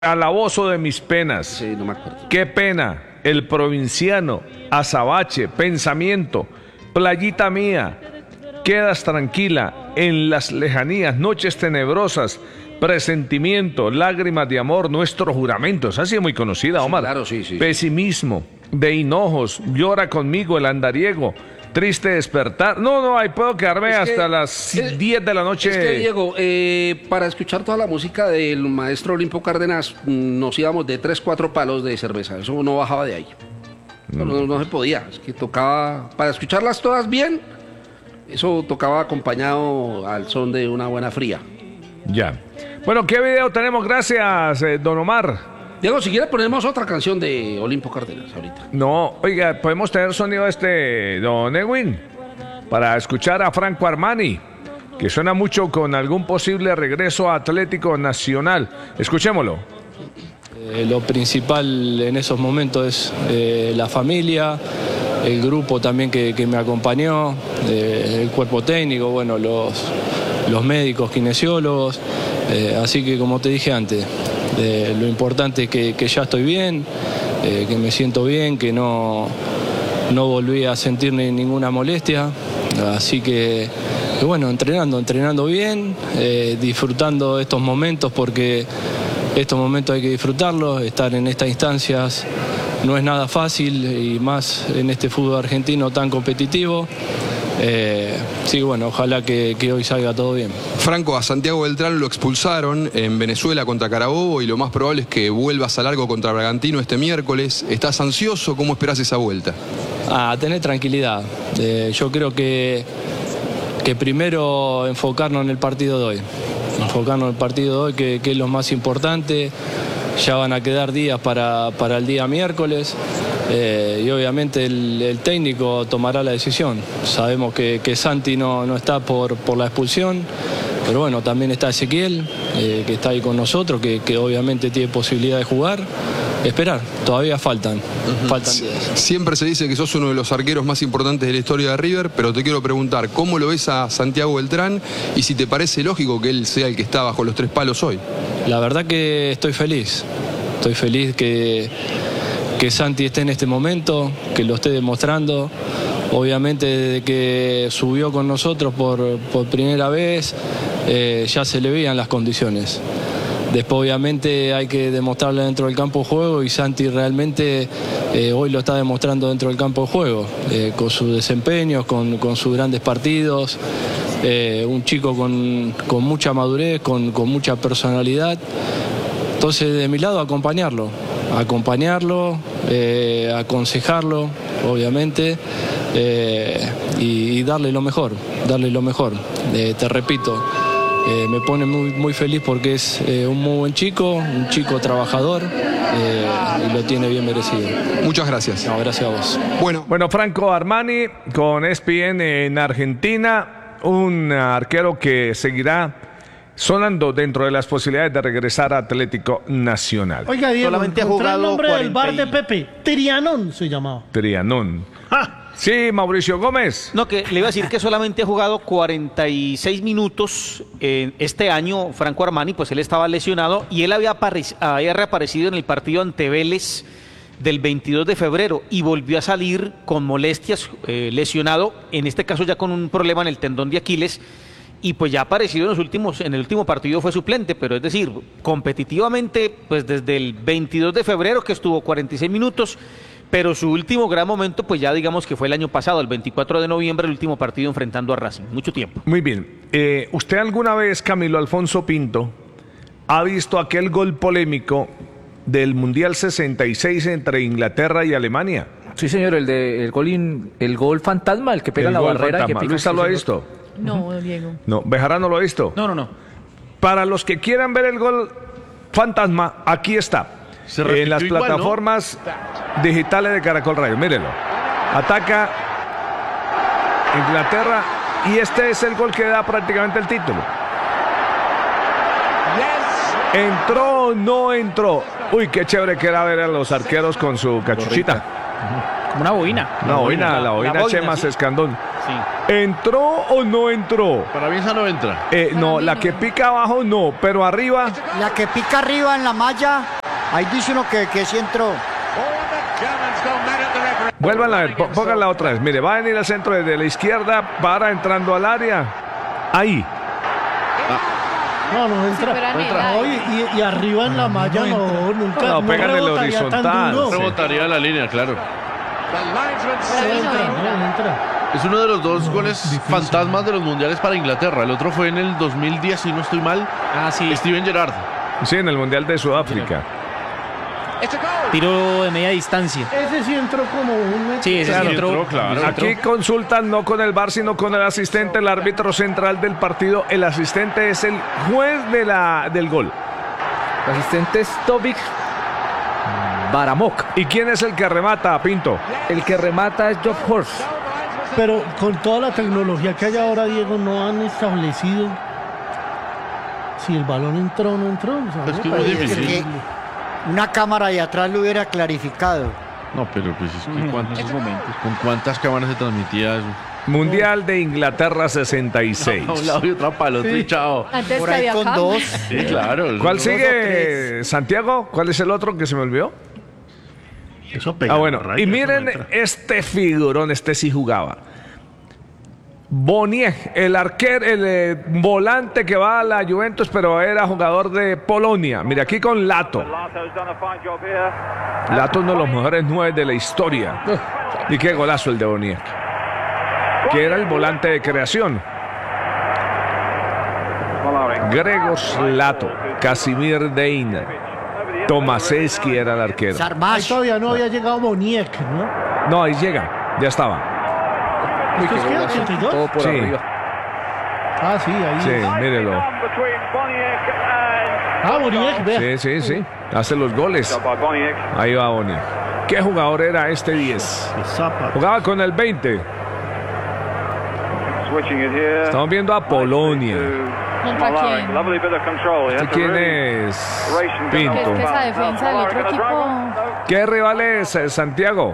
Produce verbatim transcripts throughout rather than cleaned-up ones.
Calabozo de mis penas. Sí, no me acuerdo. Qué pena. El provinciano, azabache, pensamiento, playita mía. Quedas tranquila en las lejanías, noches tenebrosas, presentimiento, lágrimas de amor, nuestro juramento. Esa sí es muy conocida, Omar. Sí, claro, sí, sí. Pesimismo, de hinojos, llora conmigo el andariego. Triste despertar. No, no, ahí puedo quedarme Es que, hasta las es, diez de la noche. Es que, Diego, eh, para escuchar toda la música del maestro Olimpo Cárdenas, nos íbamos de tres, cuatro palos de cerveza. Eso no bajaba de ahí. No, no, no se podía. Es que tocaba, para escucharlas todas bien, eso tocaba acompañado al son de una buena fría. Ya. Bueno, ¿qué video tenemos? Gracias, eh, don Omar. Diego, si quiere ponemos otra canción de Olimpo Cárdenas ahorita. No, oiga, podemos tener sonido este, don Edwin, para escuchar a Franco Armani, que suena mucho con algún posible regreso a Atlético Nacional. Escuchémoslo. Eh, lo principal en esos momentos es eh, la familia, el grupo también que, que me acompañó, eh, el cuerpo técnico, bueno, los, los médicos, kinesiólogos, eh, así que como te dije antes, Eh, lo importante es que, que ya estoy bien, eh, que me siento bien, que no, no volví a sentir ni ninguna molestia. Así que, que bueno, entrenando, entrenando bien, eh, disfrutando estos momentos porque estos momentos hay que disfrutarlos, estar en estas instancias no es nada fácil y más en este fútbol argentino tan competitivo. Eh, sí, bueno, ojalá que, que hoy salga todo bien. Franco, a Santiago Beltrán lo expulsaron en Venezuela contra Carabobo y lo más probable es que vuelvas a largo contra Bragantino este miércoles. ¿Estás ansioso? ¿Cómo esperás esa vuelta? Ah, tener tranquilidad. Eh, yo creo que, que primero enfocarnos en el partido de hoy. Enfocarnos en el partido de hoy, que, que es lo más importante. Ya van a quedar días para, para el día miércoles. Eh, y obviamente el, el técnico tomará la decisión. Sabemos que, que Santi no, no está por, por la expulsión, pero bueno, también está Ezequiel, eh, que está ahí con nosotros, que, que obviamente tiene posibilidad de jugar. Esperar, todavía faltan, uh-huh. faltan días. Siempre se dice que sos uno de los arqueros más importantes de la historia de River, pero te quiero preguntar, ¿cómo lo ves a Santiago Beltrán y si te parece lógico que él sea el que está bajo los tres palos hoy? La verdad que estoy feliz, estoy feliz que... que Santi esté en este momento, que lo esté demostrando. Obviamente desde que subió con nosotros por, por primera vez, eh, ya se le veían las condiciones. Después obviamente hay que demostrarlo dentro del campo de juego y Santi realmente eh, hoy lo está demostrando dentro del campo de juego, eh, con sus desempeños, con, con sus grandes partidos. Eh, un chico con, con mucha madurez, con, con mucha personalidad. Entonces de mi lado acompañarlo. acompañarlo, eh, aconsejarlo, obviamente, eh, y, y darle lo mejor, darle lo mejor. Eh, te repito, eh, me pone muy, muy feliz porque es eh, un muy buen chico, un chico trabajador, eh, y lo tiene bien merecido. Muchas gracias. No, gracias a vos. Bueno, bueno, Franco Armani con E S P N en Argentina, un arquero que seguirá sonando dentro de las posibilidades de regresar a Atlético Nacional. Oiga, Diego, solamente ha jugado el nombre cuarenta del bar y... de Pepe, Trianón se llamaba. Trianón. ¡Ja! Sí, Mauricio Gómez. No, que le iba a decir que solamente ha jugado cuarenta y seis minutos en este año Franco Armani, pues él estaba lesionado y él había, había reaparecido en el partido ante Vélez del veintidós de febrero y volvió a salir con molestias, eh, lesionado, en este caso ya con un problema en el tendón de Aquiles. Y pues ya ha aparecido en los últimos, en el último partido fue suplente, pero es decir, competitivamente, pues desde el veintidós de febrero que estuvo cuarenta y seis minutos, pero su último gran momento, pues ya digamos que fue el año pasado, el veinticuatro de noviembre, el último partido enfrentando a Racing, mucho tiempo. Muy bien, eh, ¿usted alguna vez, Camilo Alfonso Pinto, ha visto aquel gol polémico del Mundial sesenta y seis entre Inglaterra y Alemania? Sí, señor, el de el gol, in, el gol fantasma, el que pega el en la gol barrera. Fantasma. Y que pica. ¿Luisa lo ha visto? No, Diego. No, Bejarano lo ha visto. No, no, no. Para los que quieran ver el gol fantasma, aquí está. En las igual, plataformas ¿no? digitales de Caracol Radio. Mírenlo. Ataca Inglaterra y este es el gol que da prácticamente el título. ¿Entró o no entró? Uy, qué chévere que era ver a los arqueros con su cachuchita. Como una boina. Una boina, la boina, la boina Chema sí. Escandón. Sí. ¿Entró o no entró? Para mí esa no entra. Eh, no, la que pica abajo no, pero arriba. La que pica arriba en la malla, ahí dice uno que, que sí entró. Vuelvan a ver, pó- pónganla otra vez. Mire, va a venir al centro desde la izquierda, para entrando al área. Ahí. No, no entra. pero ni No, y, y- y arriba en la malla no, nunca. No, pegan en el rebotaría tan horizontal, duro. sí. Rebotaría la línea, claro. No entra, no entra. Es uno de los dos goles fantasmas de los mundiales para Inglaterra. El otro fue en el dos mil diez, si no estoy mal. Ah, sí. Steven Gerrard. Sí, en el Mundial de Sudáfrica. Tiro de media distancia. Ese sí entró como un metro. Sí, ese Claro. sí entró. Entró, claro. Aquí consultan no con el V A R, sino con el asistente, el árbitro central del partido. El asistente es el juez de la, del gol. El asistente es Tobik Baramok. ¿Y quién es el que remata, Pinto? El que remata es Job Horst. Pero con toda la tecnología que hay ahora, Diego, no han establecido si el balón entró o no entró. O sea, Es me que es muy parece difícil. terrible. Una cámara de atrás lo hubiera clarificado. No, pero pues es que ¿cuántos, esos momentos. ¿con cuántas cámaras se transmitía eso? Mundial de Inglaterra sesenta y seis. A un lado y otra para el otro y chao. Antes Por que ahí había con acá. dos. Sí, claro. ¿Cuál Dos o sigue, tres. Santiago? ¿Cuál es el otro que se me olvidó? Eso pega. Ah, bueno. raya, Y eso miren no entra. este figurón, este sí jugaba. Boniek, el arquero, el eh, volante que va a la Juventus, pero era jugador de Polonia. Mira aquí con Lato. Lato, uno de los mejores nueve de la historia. Y qué golazo el de Boniek, que era el volante de creación. Gregos Lato, Casimir Deina, Tomaseski era el arquero. Ahí Sarmash. todavía no había llegado Boniek, ¿no? No, ahí llega, ya estaba. ¿Esto es qué? ¿ochenta y dos? Todo por Sí. arriba. Ah, sí, ahí. Sí, mírelo. Ah, Boniek, vea. Sí, sí, sí. Hace los goles. Ahí va Boniek. ¿Qué jugador era este diez? Que zapa. Jugaba con el veinte. Estamos viendo a Polonia. ¿Contra quién? ¿Este quién es? Que es Pinto. que esa defensa del otro equipo. ¿Qué rival es, eh, Santiago?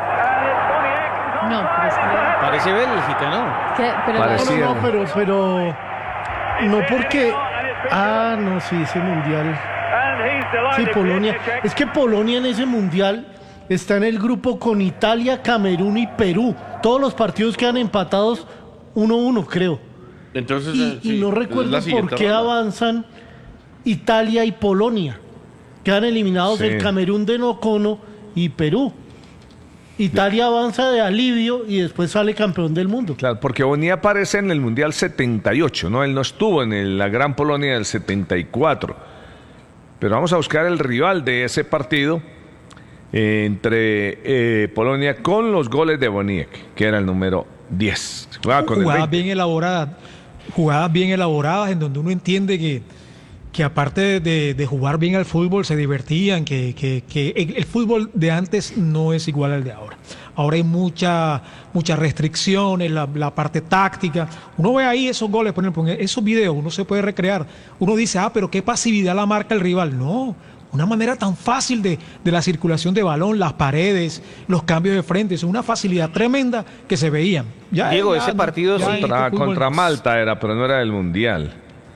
No, pero es que. Parece Bélgica, ¿no? ¿Qué? Pero Parecía. No, no, pero, pero. No porque. Ah, no, sí, ese mundial. Sí, Polonia. Es que Polonia en ese mundial está en el grupo con Italia, Camerún y Perú. Todos los partidos quedan empatados uno a uno, creo. Entonces, Y, eh, y sí, no es recuerdo la por siguiente qué ronda. avanzan Italia y Polonia. Quedan eliminados Sí. el Camerún de Nocono y Perú. Italia avanza de alivio y después sale campeón del mundo. Claro, porque Boniek aparece en el Mundial setenta y ocho, ¿no? Él no estuvo en el- la Gran Polonia del setenta y cuatro. Pero vamos a buscar el rival de ese partido eh, entre eh, Polonia con los goles de Boniek, que era el número diez. Jugaba con el Jugadas veinte. bien elaboradas, jugadas bien elaboradas en donde uno entiende que, que aparte de, de jugar bien al fútbol se divertían, que, que, que el, el fútbol de antes no es igual al de ahora. Ahora hay mucha, muchas restricciones, la, la parte táctica. Uno ve ahí esos goles, por ejemplo, en esos videos uno se puede recrear. Uno dice, ah, pero qué pasividad la marca el rival. No, una manera tan fácil de, de la circulación de balón, las paredes, los cambios de frente, es una facilidad tremenda que se veían. Ya, Diego, ya ese no- partido ya sí. este Contra, fútbol- contra Malta era, pero no era del Mundial.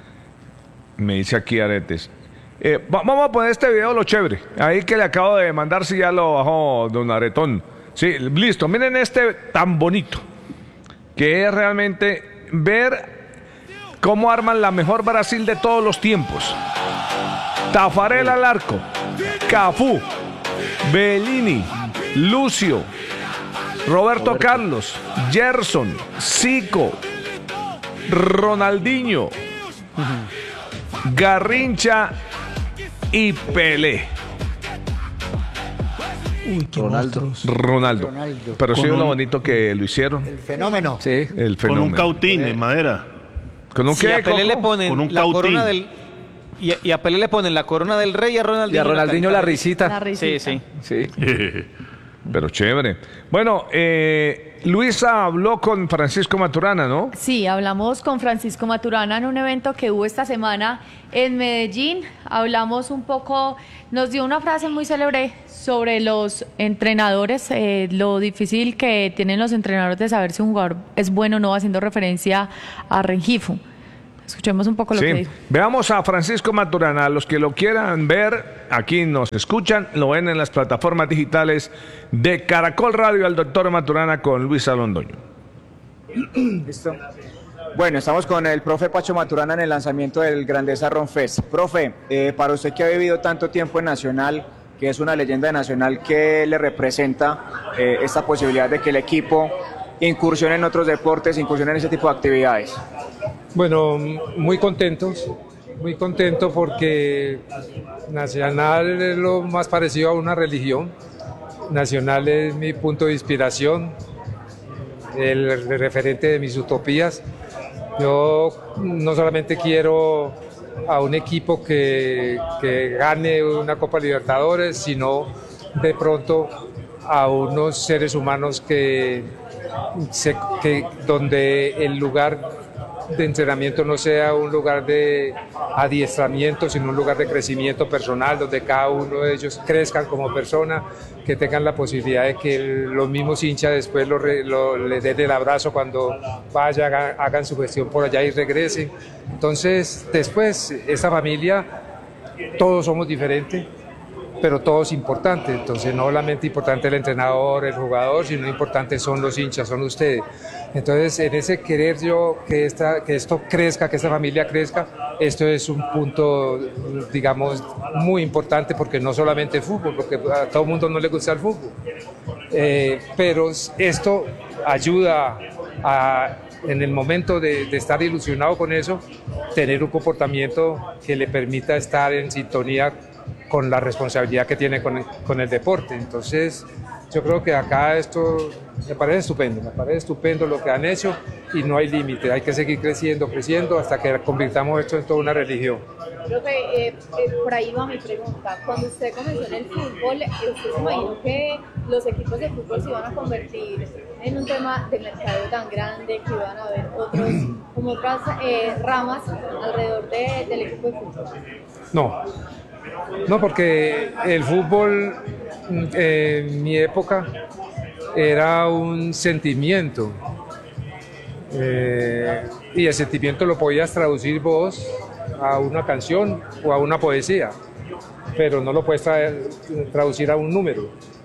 Me dice aquí Aretes. Eh, va- vamos a poner este video lo chévere. Ahí que le acabo de mandar, si ya lo bajó don Aretón. Sí, listo. Miren este tan bonito. Que es realmente ver cómo arman la mejor Brasil de todos los tiempos. Tafarel al arco. Cafú. Bellini. Lucio. Roberto Carlos. Gerson. Zico. Ronaldinho. Garrincha y Pelé. Uy, qué Ronaldo. monstruos. Ronaldo. Ronaldo. Pero sí Con lo un- bonito que lo hicieron. El fenómeno. Sí. El Con fenómeno. un cautín en madera. ¿Con un Si qué, a Pelé le Coco? ponen Con un la cautín. corona del. Y a, y a Pelé le ponen la corona del rey y a Y Ronaldinho. a Ronaldinho la carita. risita. La Sí, risita. sí. Sí. Pero chévere. Bueno, eh, Luisa habló con Francisco Maturana, ¿no? Sí, hablamos con Francisco Maturana en un evento que hubo esta semana en Medellín. Hablamos un poco, nos dio una frase muy célebre sobre los entrenadores, eh, lo difícil que tienen los entrenadores de saber si un jugador es bueno o no, haciendo referencia a Rengifo. Escuchemos un poco lo sí. que dijo. Veamos a Francisco Maturana. Los que lo quieran ver, aquí nos escuchan, lo ven en las plataformas digitales de Caracol Radio, al doctor Maturana con Luisa Londoño. Listo. Bueno, estamos con el profe Pacho Maturana en el lanzamiento del Grandeza Ron Fest. Profe, eh, para usted que ha vivido tanto tiempo en Nacional, que es una leyenda de Nacional, ¿qué le representa eh, esta posibilidad de que el equipo incursione en otros deportes, incursione en ese tipo de actividades? Bueno, muy contentos, muy contento porque Nacional es lo más parecido a una religión. Nacional es mi punto de inspiración, el referente de mis utopías. Yo no solamente quiero a un equipo que, que gane una Copa Libertadores, sino de pronto a unos seres humanos que, se, que donde el lugar de entrenamiento no sea un lugar de adiestramiento, sino un lugar de crecimiento personal, donde cada uno de ellos crezcan como persona, que tengan la posibilidad de que los mismos hinchas después lo, lo, les den el abrazo cuando vayan, hagan, hagan su gestión por allá y regresen. Entonces, después, esta familia, todos somos diferentes, pero todos importantes. Entonces, no solamente importante el entrenador, el jugador, sino importante son los hinchas, son ustedes. Entonces, en ese querer yo que, esta, que esto crezca, que esta familia crezca, esto es un punto, digamos, muy importante, porque no solamente el fútbol, porque a todo el mundo no le gusta el fútbol, eh, pero esto ayuda a, en el momento de, de estar ilusionado con eso, tener un comportamiento que le permita estar en sintonía con la responsabilidad que tiene con el, con el deporte. Entonces, yo creo que acá esto me parece estupendo, me parece estupendo lo que han hecho y no hay límite, hay que seguir creciendo, creciendo hasta que convirtamos esto en toda una religión. Profe, eh, eh, por ahí va mi pregunta. Cuando usted comenzó en el fútbol, ¿usted se imaginó que los equipos de fútbol se iban a convertir en un tema de mercado tan grande, que iban a haber otros, como otras eh, ramas alrededor de, del equipo de fútbol? No. No, porque el fútbol eh, en mi época era un sentimiento eh, y el sentimiento lo podías traducir vos a una canción o a una poesía, pero no lo puedes traer, traducir a un número.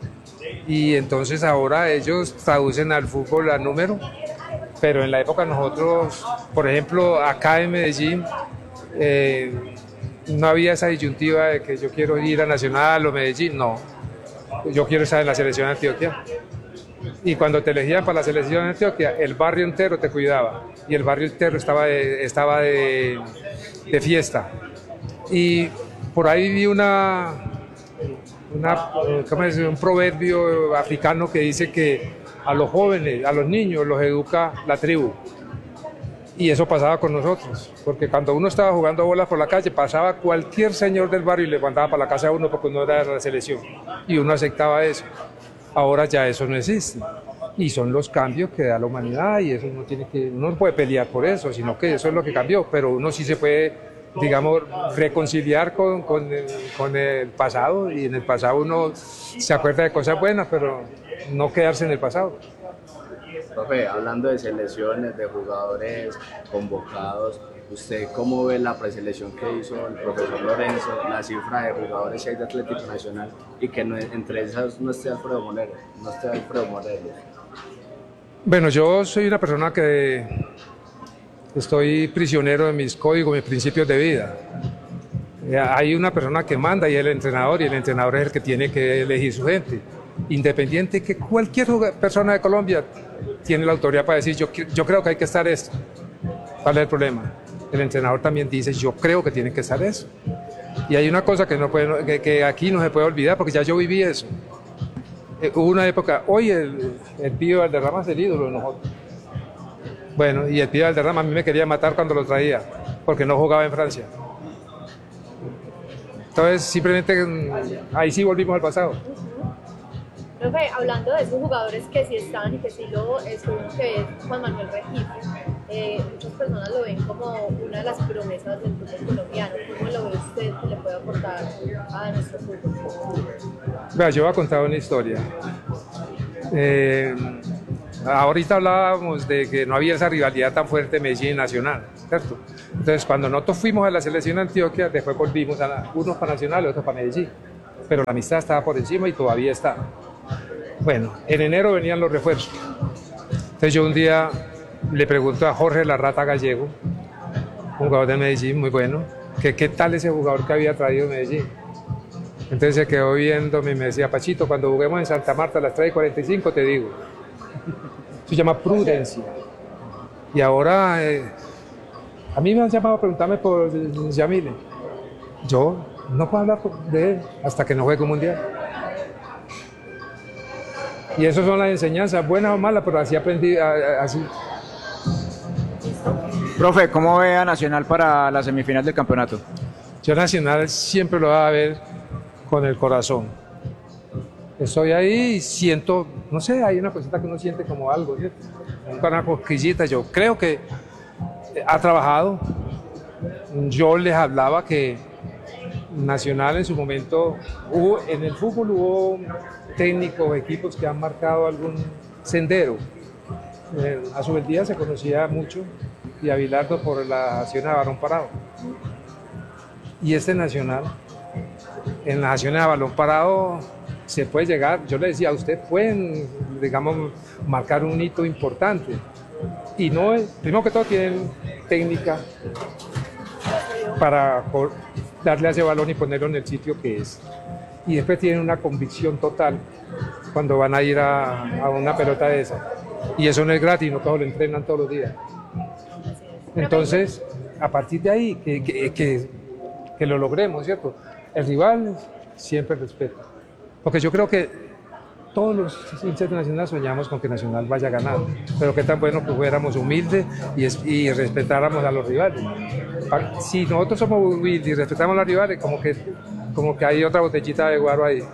Y entonces ahora ellos traducen al fútbol a número, pero en la época nosotros, por ejemplo, acá en Medellín, eh, no había esa disyuntiva de que yo quiero ir a Nacional o Medellín, no. Yo quiero estar en la selección de Antioquia. Y cuando te elegían para la selección de Antioquia, el barrio entero te cuidaba. Y el barrio entero estaba de, estaba de, de fiesta. Y por ahí vi una, una, ¿cómo es? un proverbio africano que dice que a los jóvenes, a los niños los educa la tribu. Y eso pasaba con nosotros, porque cuando uno estaba jugando bolas por la calle, pasaba cualquier señor del barrio y le mandaba para la casa a uno porque uno era de la selección. Y uno aceptaba eso. Ahora ya eso no existe. Y son los cambios que da la humanidad y eso uno, tiene que, uno no puede pelear por eso, sino que eso es lo que cambió. Pero uno sí se puede, digamos, reconciliar con, con, el, con el pasado, y en el pasado uno se acuerda de cosas buenas, pero no quedarse en el pasado. Profe, hablando de selecciones, de jugadores convocados, ¿usted cómo ve la preselección que hizo el profesor Lorenzo, la cifra de jugadores que hay de Atlético Nacional y que no, entre esas no esté Alfredo Morelos? No esté Alfredo Morelos. Bueno, yo soy una persona que estoy prisionero de mis códigos, mis principios de vida. Hay una persona que manda y es el entrenador, y el entrenador es el que tiene que elegir su gente. Independiente que cualquier persona de Colombia tiene la autoridad para decir yo, yo creo que hay que estar esto. ¿Cuál es el problema? El entrenador también dice yo creo que tiene que estar eso. Y hay una cosa que, no puede, que, que aquí no se puede olvidar, porque ya yo viví eso. Eh, hubo una época, hoy el, el Pío Valderrama es el ídolo de nosotros. Bueno, y el Pío Valderrama a mí me quería matar cuando lo traía, porque no jugaba en Francia. Entonces simplemente ahí sí volvimos al pasado. Profe, hablando de esos jugadores que sí están y que sí lo estuvieron, que es Juan Manuel Rengifo, eh, muchas personas lo ven como una de las promesas del fútbol colombiano. ¿Cómo lo ve usted que le puede aportar a nuestro fútbol? Vea, yo voy a contar una historia. Eh, ahorita hablábamos de que no había esa rivalidad tan fuerte Medellín y Nacional, ¿cierto? Entonces, cuando nosotros fuimos a la selección de Antioquia, después volvimos a la, unos para Nacional y otros para Medellín. Pero la amistad estaba por encima y todavía está. Bueno, en enero venían los refuerzos. Entonces yo un día le pregunto a Jorge La Rata Gallego, un jugador de Medellín muy bueno, que qué tal ese jugador que había traído Medellín. Entonces se quedó viéndome y me decía, Pachito, cuando juguemos en Santa Marta a las tres y cuarenta y cinco te digo. Eso se llama prudencia. Y ahora, eh, a mí me han llamado a preguntarme por Yamile. Yo no puedo hablar de él hasta que no juegue un mundial. Y eso son las enseñanzas, buenas o malas, pero así aprendí, así. Profe, ¿cómo ve a Nacional para la semifinal del campeonato? Yo Nacional siempre lo voy a ver con el corazón. Estoy ahí y siento, no sé, hay una cosita que uno siente como algo, ¿cierto? Una cosquillita. Yo creo que ha trabajado. Yo les hablaba que Nacional en su momento, hubo, en el fútbol hubo técnicos, equipos que han marcado algún sendero. Eh, a Subeldía se conocía mucho y a Bilardo por la acción de balón parado. Y este Nacional, en las acciones de balón parado se puede llegar, yo le decía, ustedes pueden, digamos, marcar un hito importante. Y no es, primero que todo tienen técnica para darle a ese balón y ponerlo en el sitio que es. Y después tienen una convicción total cuando van a ir a, a una pelota de esa. Y eso no es gratis, no todos lo entrenan todos los días. Entonces, a partir de ahí, que, que, que, que lo logremos, ¿cierto? El rival siempre respeta. Porque yo creo que todos los hinchas de Nacional soñamos con que Nacional vaya a ganar. Pero qué tan bueno que fuéramos humildes y, y respetáramos a los rivales. Si nosotros somos humildes y respetamos a los rivales, como que, como que hay otra botellita de guaro ahí.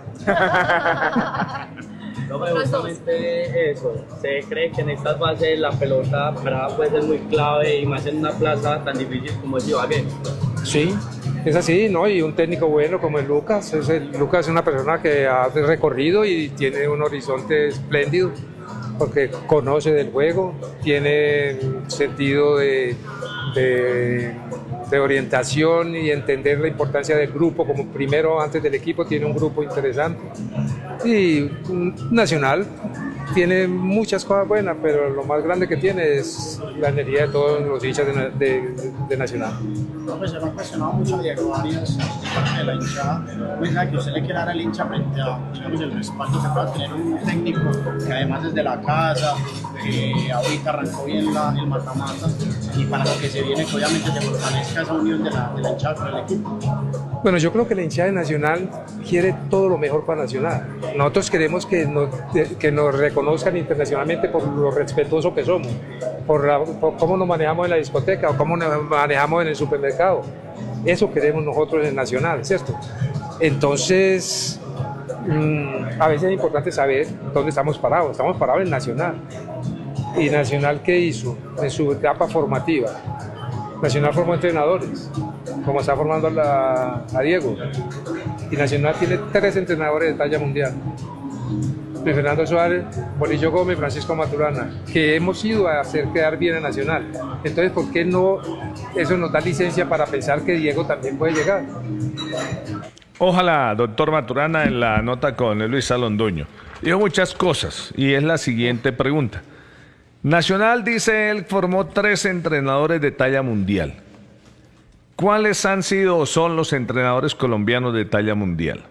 No, pero justamente eso, se cree que en estas bases la pelota brava puede ser muy clave y más en una plaza tan difícil como es Ibagué. Sí, es así, ¿no? Y un técnico bueno como el Lucas, es el, Lucas es una persona que ha recorrido y tiene un horizonte espléndido, porque conoce del juego, tiene sentido de, de, de orientación y entender la importancia del grupo, como primero antes del equipo tiene un grupo interesante. Y Nacional tiene muchas cosas buenas, pero lo más grande que tiene es la energía de todos los hinchas de, de, de Nacional. No, pues se lo han cuestionado mucho a Diego Arias, parte de la hinchada, pues que usted le quiere dar al hincha frente a, digamos, el respaldo que pueda tener un técnico que además es de la casa, que ahorita arrancó bien la, el mata-mata, y para lo que se viene, que obviamente se fortalezca esa unión de la, de la hinchada con el equipo. Bueno, yo creo que la hinchada de Nacional quiere todo lo mejor para Nacional. Nosotros queremos que nos, que nos reconozcan internacionalmente por lo respetuoso que somos, por, la, por cómo nos manejamos en la discoteca o cómo nos manejamos en el supermercado. Eso queremos nosotros en Nacional, ¿cierto? Entonces, mmm, a veces es importante saber dónde estamos parados. Estamos parados en Nacional. ¿Y Nacional qué hizo en su etapa formativa? Nacional formó entrenadores, como está formando la, a Diego. Y Nacional tiene tres entrenadores de talla mundial. Luis Fernando Suárez, Bolillo Gómez, Francisco Maturana, que hemos ido a hacer quedar bien a Nacional. Entonces, ¿por qué no eso nos da licencia para pensar que Diego también puede llegar? Ojalá, doctor Maturana, en la nota con Luis Alondoño. Dijo muchas cosas y es la siguiente pregunta. Nacional, dice él, formó tres entrenadores de talla mundial. ¿Cuáles han sido o son los entrenadores colombianos de talla mundial?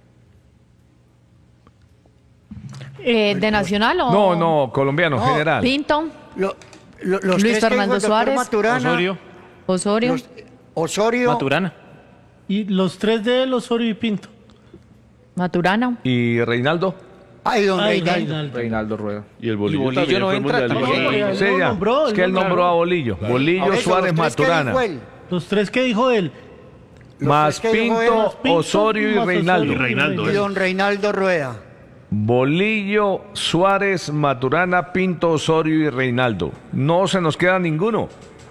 Eh, ¿De Nacional o...? No, no, colombiano, no, general. Pinto, Lo, lo, los Luis Fernando Suárez, Maturana, Osorio, Osorio, los, Osorio, Maturana. Y los tres de él, Osorio y Pinto. Maturana. ¿Y Reinaldo? Ay, don Ay, Reinaldo. Reinaldo. Reinaldo Rueda. Y el Bolillo, Y Bolillo también no fue entra mundial. también. Sí, Él lo ya. nombró, Es él que él lo nombró a Bolillo. Bolillo, Por eso, Suárez, los tres que Maturana. dijo él, Los tres que dijo él. los Más tres que dijo él, Pinto, más Pinto, Osorio y más Reinaldo. Osorio y Reinaldo, y don Reinaldo Rueda. Bolillo, Suárez, Maturana, Pinto, Osorio y Reinaldo. No se nos queda ninguno.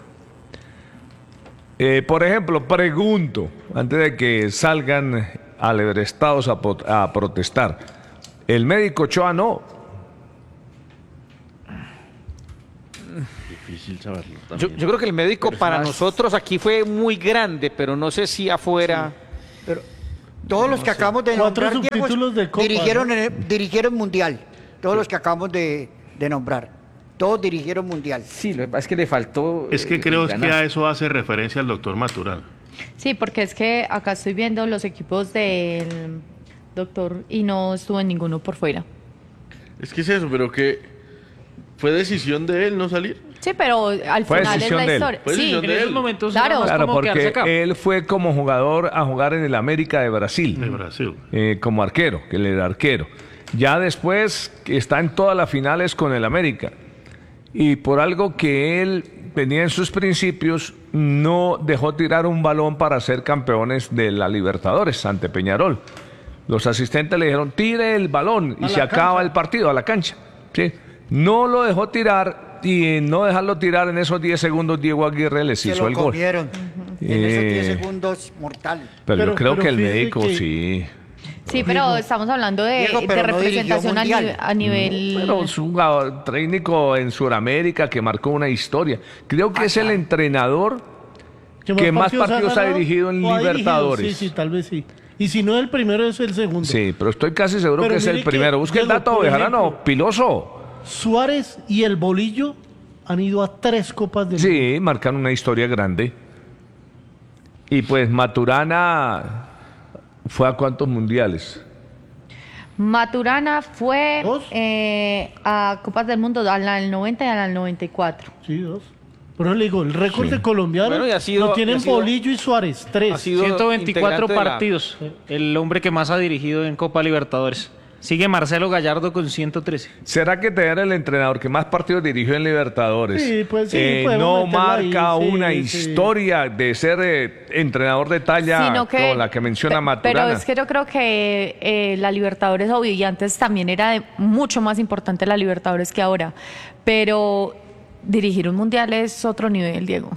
Eh, por ejemplo, pregunto, antes de que salgan alebrestados a, a protestar, ¿el médico Ochoa no? Difícil saberlo. Yo, yo creo que el médico Pero para más- nosotros aquí fue muy grande, pero no sé si afuera... Pero todos los que acabamos de Cuatro nombrar, Diego, subtítulos de Copa, dirigieron, ¿no? en el- dirigieron Mundial. Todos los que acabamos de, de nombrar. Todos dirigieron Mundial. Sí, lo que pasa es que le faltó. Es que eh, creo que ganar. a eso hace referencia el doctor Maturana. Sí, porque es que acá estoy viendo los equipos del doctor y no estuvo en ninguno por fuera. Es que es eso, pero que fue decisión de él no salir. Sí, pero al Fue final es decisión la de él. historia. Fue Sí, decisión de él. claro. Claro, porque él fue como jugador a jugar en el América de Brasil. De Brasil. eh, como arquero, que él era arquero. Ya después que está en todas las finales con el América. Y por algo que él tenía en sus principios, no dejó tirar un balón para ser campeones de la Libertadores ante Peñarol. Los asistentes le dijeron, tire el balón y A se la acaba cancha. el partido, a la cancha. ¿Sí? No lo dejó tirar y en no dejarlo tirar en esos diez segundos, Diego Aguirre les Se hizo lo el gol. comieron. En esos diez Eh, segundos, mortal. Pero, Pero- yo creo pero que el fíjese médico que- sí. Sí, pero estamos hablando de, Diego, de pero no dirigió representación a, Mundial. nive- a nivel... Pero es un jugador técnico en Sudamérica que marcó una historia. Creo que es el entrenador que más partidos ha ganado dirigido en o ha dirigido. Libertadores. Sí, sí, tal vez sí. Y si no el primero, es el segundo. Sí, pero estoy casi seguro Pero que es el mire que, primero. Busque el Diego, dato, por Bejarano, ejemplo, Piloso. Suárez y el Bolillo han ido a tres copas del mundo. Sí, marcan una historia grande. Y pues Maturana fue a cuántos mundiales. Maturana fue eh, a Copas del Mundo, a la del noventa y a la del noventa y cuatro. Sí, dos. Pero le digo, el récord Sí. de colombiano Bueno, y ha sido- lo y tienen ha sido- Bolillo y Suárez, tres. Ha sido ciento veinticuatro integrante de la- partidos, el hombre que más ha dirigido en Copa Libertadores. Sigue Marcelo Gallardo con ciento trece. ¿Será que tener el entrenador que más partidos dirigió en Libertadores Sí, pues sí, eh, podemos no meterlo ahí, marca sí, una sí. historia de ser eh, entrenador de talla Sino que- como la que menciona pe- Maturana? Pero es que yo creo que eh, la Libertadores, obvio, y antes también era de- mucho más importante la Libertadores que ahora. Pero dirigir un mundial es otro nivel, Diego.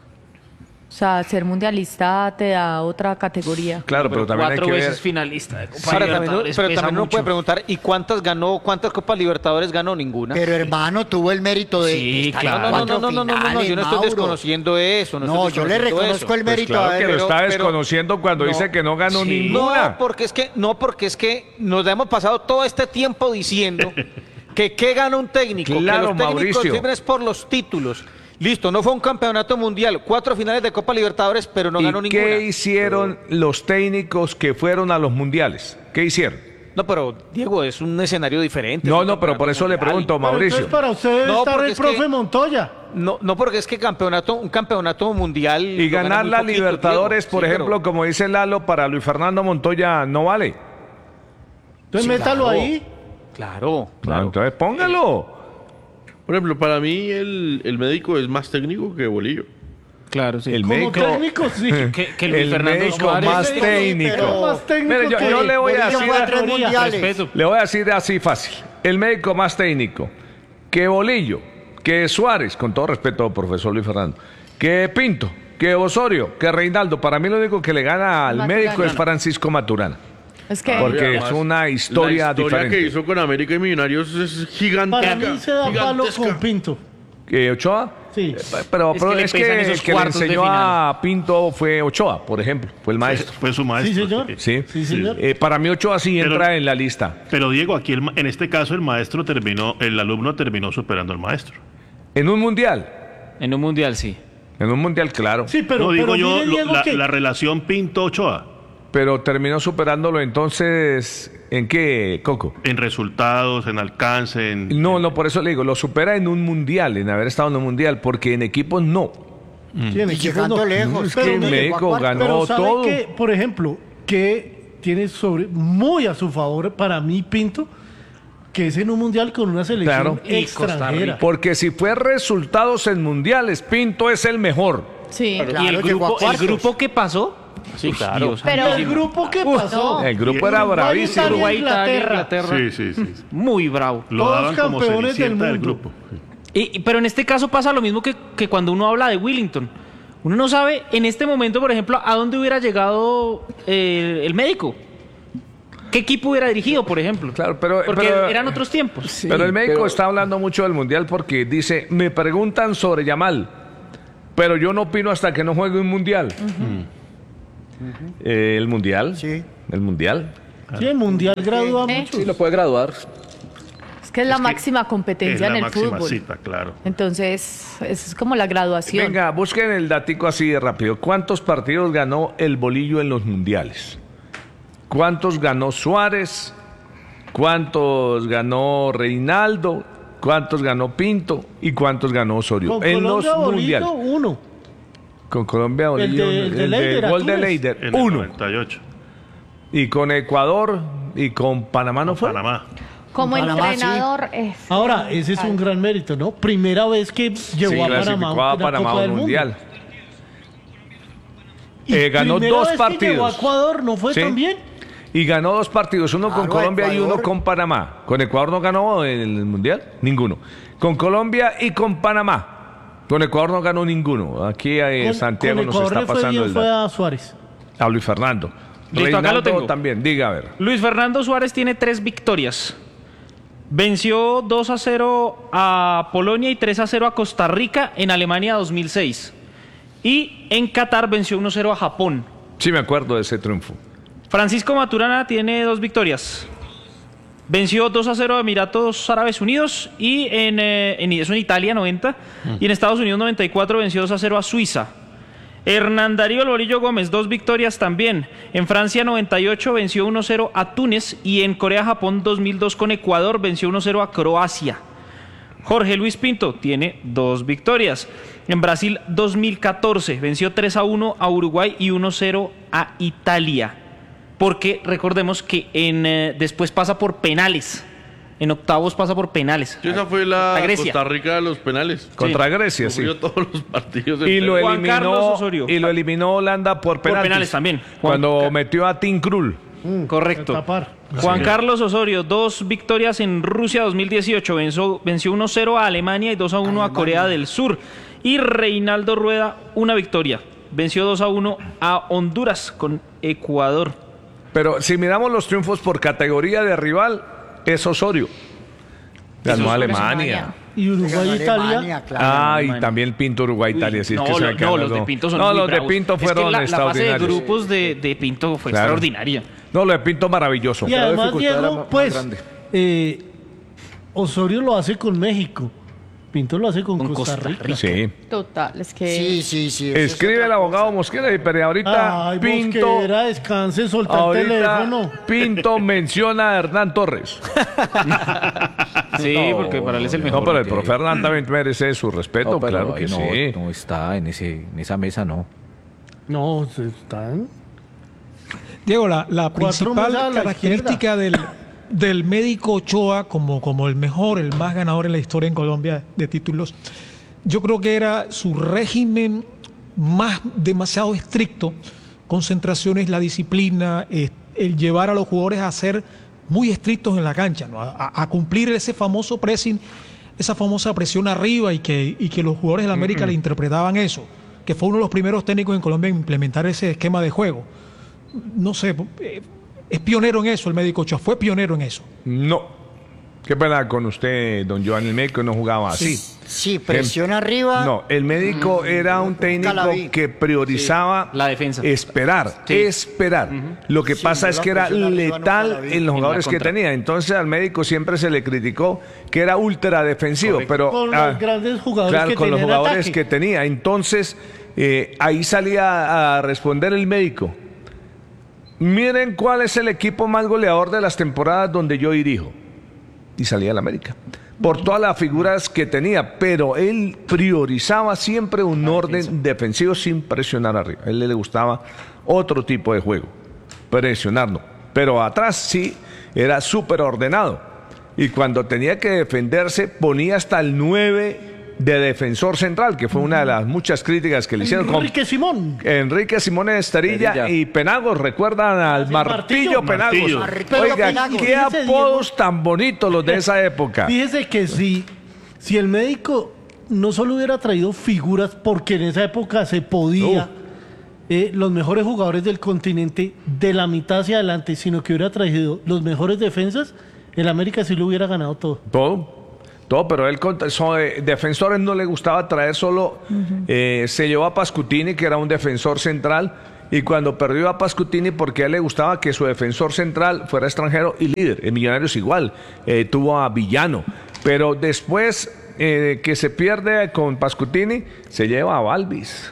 O sea, ser mundialista te da otra categoría. Claro, pero, también hay Cuatro que veces ver. finalista de Copa Ahora, también, Libertadores, pero pesa también uno mucho. puede preguntar, ¿y cuántas ganó, cuántas Copas Libertadores ganó? Ninguna. Pero hermano, tuvo el mérito de Sí, estar claro. en No, no, cuatro no, no, no, no, no, finales, yo no estoy Mauro. desconociendo eso. No, No, estoy yo le desconociendo reconozco eso. el Pues mérito claro a él. que lo pero- está pero- desconociendo cuando no, dice que no ganó sí. ninguna. No, porque es que, no, porque es que nos hemos pasado todo este tiempo diciendo que qué gana un técnico, Claro, que los técnicos Mauricio. sirven es por los títulos. Listo, no fue un campeonato mundial, cuatro finales de Copa Libertadores, pero no ganó ¿Y ninguna. qué hicieron los técnicos que fueron a los mundiales? ¿Qué hicieron? No, pero Diego, es un escenario diferente. No, es un no, pero por eso le campeonato pregunto, mundial. Mauricio. Entonces para ustedes No, está porque el es profe que- Montoya. No, no porque es que campeonato, un campeonato mundial Y lo gana ganar muy la poquito, Libertadores, Diego. por Sí, pero- ejemplo, como dice Lalo, para Luis Fernando Montoya no vale. Entonces Sí, métalo claro. ahí. Claro, Ah, claro. entonces póngalo. Por ejemplo, para mí el, el médico es más técnico que Bolillo. Claro, sí. El Como médico, técnico, sí. Que, que Luis el Fernando médico Suárez. más Sí, técnico. pero- Más técnico Mire, yo, que yo le voy a Bolillo decir, fue a tres mundiales. Respeto. le voy a decir así fácil. El médico más técnico que Bolillo, que Suárez, con todo respeto, profesor Luis Fernando, que Pinto, que Osorio, que Reinaldo. Para mí lo único que le gana al Maturana. médico es Francisco Maturana. Es que Porque Además, es una historia La historia diferente. que hizo con América y Millonarios es gigantesca. Para mí se da palo gigantesca. con Pinto. ¿Que Ochoa? Sí. Pero, Es pero que le es que pesan el esos que le cuartos de enseñó final. a Pinto fue Ochoa, por ejemplo. Fue el maestro. Fue su maestro. Sí, señor. Sí, Sí, señor. Eh, para mí Ochoa sí Pero- entra en la lista. Pero Diego, aquí el ma- en este caso el maestro terminó, el alumno terminó superando al maestro. En un mundial. En un mundial, sí. En un mundial, claro. Sí, pero, no digo pero yo mire, lo- Diego, la, que la relación Pinto-Ochoa Pero terminó superándolo entonces, ¿en qué, Coco? en resultados, en alcance, en... No, no, por eso le digo, lo supera en un mundial, en haber estado en un mundial, porque en equipos no. sí, en Y equipos llegando no. lejos. Es que Pero el mire, médico ganó Pero ¿sabe todo. qué? Por ejemplo, que tiene sobre muy a su favor para mí Pinto, que es en un mundial con una selección Claro. Y Costa extranjera. Porque si fue resultados en mundiales, Pinto es el mejor. sí. y Claro, el llegó a grupo, el cuartos. grupo que pasó Sí, claro. Dios, pero ¿el grupo qué pasó? El grupo era bravísimo. Uruguay, Italia, Inglaterra. Sí, sí, sí. Muy bravo. Lo Todos daban como campeones del cenicienta del mundo. grupo. Y, y- pero en este caso pasa lo mismo que, que cuando uno habla de Willington. Uno no sabe en este momento, por ejemplo, a dónde hubiera llegado eh, el médico. ¿Qué equipo hubiera dirigido, por ejemplo? Claro, pero, Porque pero- eran otros tiempos. pero el médico pero- está hablando mucho del Mundial porque dice, me preguntan sobre Yamal, pero yo no opino hasta que no juegue un Mundial. Eh, ¿El Mundial? Sí. ¿El Mundial? Sí, el mundial gradúa ¿Eh? mucho. Sí, lo puede graduar. Es que es la Es que máxima Es competencia la en el máxima fútbol. cita, claro. Entonces, eso es como la graduación. Venga, busquen el datico así de rápido. ¿Cuántos partidos ganó el Bolillo en los mundiales? ¿Cuántos ganó Suárez? ¿Cuántos ganó Reinaldo? ¿Cuántos ganó Pinto? ¿Y cuántos ganó Osorio? Con en los Colombia, mundiales. Bolito, uno. Con Colombia, El Bolillo, de- el de Leider, gol de Túnez. Leider, En el uno. noventa y ocho. Y con Ecuador y con Panamá no fue. Panamá. Como Panamá, entrenador, es- Ahora, ese es un gran mérito, ¿no? Primera vez que llevó Sí, a clasificó Panamá a una Panamá Copa a del un Mundo. mundial. Y Eh, ganó primera dos vez que llegó a partidos. Ecuador, ¿no fue Sí. tan bien? Y ganó dos partidos, uno con Claro, Colombia y uno Ecuador. con Panamá. Con Ecuador no ganó en el Mundial, ninguno. Con Colombia y con Panamá. Con Ecuador no ganó ninguno. Aquí eh, Con- Santiago con nos Ecuador está le fue pasando bien, el fue dato. a Suárez. A Luis Fernando. Listo, acá lo Reinaldo tengo. también, diga a ver. Luis Fernando Suárez tiene tres victorias. Venció dos a cero a Polonia y tres a cero a Costa Rica en Alemania dos mil seis. Y en Qatar venció uno a cero a Japón. Sí, me acuerdo de ese triunfo. Francisco Maturana tiene dos victorias. Venció dos a cero a Emiratos Árabes Unidos y en, eh, en- eso en Italia noventa. Y en Estados Unidos noventa y cuatro venció dos a cero a Suiza. Hernán Darío El Bolillo Gómez, dos victorias también. En Francia noventa y ocho venció uno a cero a Túnez y en Corea-Japón dos mil dos con Ecuador venció uno a cero a Croacia. Jorge Luis Pinto tiene dos victorias. En Brasil dos mil catorce venció tres a uno a Uruguay y uno a cero a Italia. Porque recordemos que en, eh, después pasa por penales. En octavos pasa por penales. Sí, esa fue la A Grecia. Costa Rica de los penales. Contra Grecia, sí. Sufrió todos los partidos. Y lo, Juan Carlos eliminó, Osorio. y lo eliminó Holanda por penaltis. penales también. Cuando Juan- metió a Tim Krul. Correcto. Tapar. Juan Sí. Carlos Osorio, dos victorias en Rusia dos mil dieciocho. Venció, venció uno a cero a Alemania y dos a uno a Corea del Sur. Y Reinaldo Rueda, una victoria. Venció dos a uno a Honduras con Ecuador. Pero si miramos los triunfos por categoría de rival, es Osorio. Ganó a Alemania. Y Uruguay, Alemania, Italia. claro. Ah, y Alemania. también Pinto Uruguay-Italia. Sí, es no, que se lo- me no, quedan los de dos. Pinto son No, muy los de bravos. Pinto Es que fueron la, la fase de extraordinarios. grupos de, de Pinto fue Claro. extraordinaria. No, lo de Pinto maravilloso. Y además, dificultad era Diego, más pues, grande. eh, Osorio lo hace con México. Pinto lo hace con, Con Costa, Costa Rica. Sí. total, es que... Sí, sí, sí. eso es Escribe otra el abogado Mosquera y pero ahorita Ay, Pinto, Mosquera, descanse, solta el ahorita teléfono. Pinto menciona a Hernán Torres. Sí, porque para él es el mejor. No, pero el profe Hernán también merece su respeto, No, pero claro ahí que no, sí. no está en, ese, en esa mesa, no. No, se están. Diego, la, la Cuatro principal mesas a la característica del, del médico Ochoa como, como el mejor, el más ganador en la historia en Colombia de títulos, yo creo que era su régimen más demasiado estricto, concentraciones, la disciplina, eh, el llevar a los jugadores a ser muy estrictos en la cancha, ¿no? a, a cumplir ese famoso pressing, esa famosa presión arriba y que, y que los jugadores de la América Mm-mm. le interpretaban eso, que fue uno de los primeros técnicos en Colombia en implementar ese esquema de juego. No sé, eh, es pionero en eso el médico Ochoa, fue pionero en eso. No. Qué pena con usted, don Joan. El médico no jugaba así. Sí, sí, presión arriba. No, el médico Mm, era un técnico nunca la vi. que priorizaba La defensa. esperar, Sí. esperar. Lo que Sí, pasa yo es la que era presión arriba nunca la letal vi. en los En la jugadores que contra. tenía. Entonces al médico siempre se le criticó que era ultra defensivo, pero Con ah, los grandes jugadores claro, que con los tenía en jugadores ataque. que tenía. Entonces eh, ahí salía a responder el médico. Miren cuál es el equipo más goleador de las temporadas donde yo dirijo. Y salía el América. Por todas las figuras que tenía, pero él priorizaba siempre un orden defensivo sin presionar arriba. A él le gustaba otro tipo de juego, presionarlo. Pero atrás sí era súper ordenado. Y cuando tenía que defenderse, ponía hasta el nueve de defensor central, que fue una de las muchas críticas que le hicieron con Enrique Simón. Enrique Simón Esterilla Esterilla. y Penagos. ¿Recuerdan al Martillo, Martillo. Penagos? Martillo. Oiga, Penagos. qué Fíjese, apodos tan bonitos los de esa época. Fíjese que si, si el médico no solo hubiera traído figuras, porque en esa época se podía, eh, los mejores jugadores del continente de la mitad hacia adelante, sino que hubiera traído los mejores defensas, el América sí lo hubiera ganado todo. Todo. Todo, pero él contra so, eh, defensores no le gustaba traer solo, uh-huh. eh, se llevó a Pascutini, que era un defensor central, y cuando perdió a Pascutini, porque a él le gustaba que su defensor central fuera extranjero y líder. En Millonarios igual, eh, tuvo a Villano, pero después eh, que se pierde con Pascutini, se lleva a Balvis.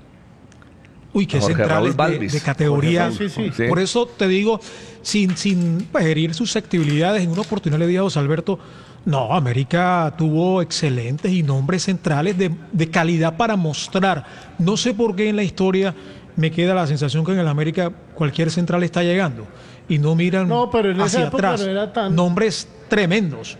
Uy, qué Jorge centrales Raúl de, Balvis. de categoría. Sí, sí, sí. Por eso te digo, sin, sin pues, herir susceptibilidades, en una oportunidad le dije a José Alberto, no, América tuvo excelentes y nombres centrales de, de calidad para mostrar. No sé por qué en la historia me queda la sensación que en el América cualquier central está llegando y no miran No, pero en esa hacia época atrás. no era tan- Nombres tremendos.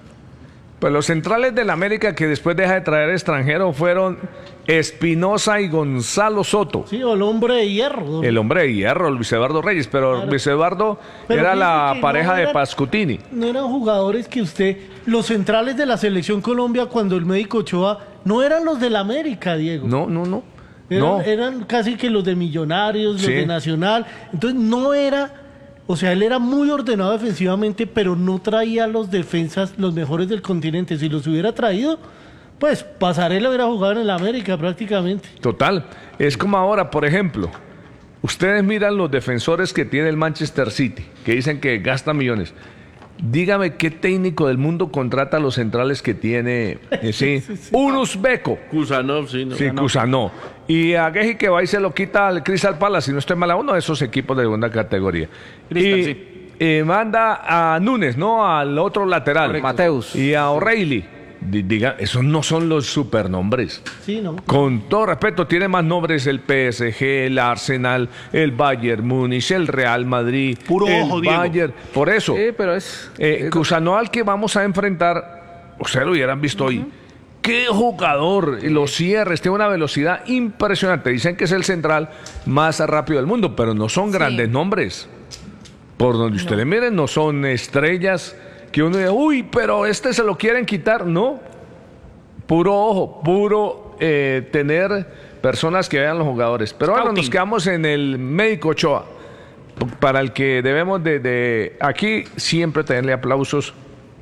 Pues los centrales del América que después deja de traer extranjeros fueron Espinosa y Gonzalo Soto. Sí, o el hombre de hierro. El hombre de hierro, Luis Eduardo Reyes, pero Claro. Luis Eduardo Pero era fíjese la que pareja no de eran- Pascutini. No eran jugadores que usted, los centrales de la selección Colombia cuando el médico Ochoa, no eran los del América, Diego. No, no, no. Eran, no. eran casi que los de Millonarios, los Sí. de Nacional. Entonces no era, o sea, él era muy ordenado defensivamente, pero no traía los defensas, los mejores del continente. Si los hubiera traído, pues Pasarela hubiera jugado en el América prácticamente. Total. Es como ahora, por ejemplo, ustedes miran los defensores que tiene el Manchester City, que dicen que gasta millones. Dígame qué técnico del mundo contrata a los centrales que tiene, eh, sí, un uzbeco. Kusanov, sí, no. Sí, Kusanov. Y a Geji que va y se lo quita al Crystal Palace, si no estoy mal, a uno de esos equipos de segunda categoría. Crystal, y sí. eh, manda a Núñez, ¿no? Al otro lateral. Correcto. Mateus. Y a O'Reilly. Di- Diga, esos no son los supernombres. Sí, ¿no? Con todo respeto, tiene más nombres el P S G, el Arsenal, el Bayern Múnich, el Real Madrid, Puro el ojo, Diego. Bayern. Por eso, Sí, pero es... eh, Kusanov al que vamos a enfrentar, ustedes lo hubieran visto hoy. Qué jugador, y los cierres, tiene una velocidad impresionante. Dicen que es el central más rápido del mundo, pero no son grandes Sí. nombres. Por donde ustedes miren, no son estrellas que uno dice, uy, pero este se lo quieren quitar. No, puro ojo, puro eh, tener personas que vean los jugadores. Pero ahora nos Scouting. quedamos en el médico Ochoa, para el que debemos de, de aquí siempre tenerle aplausos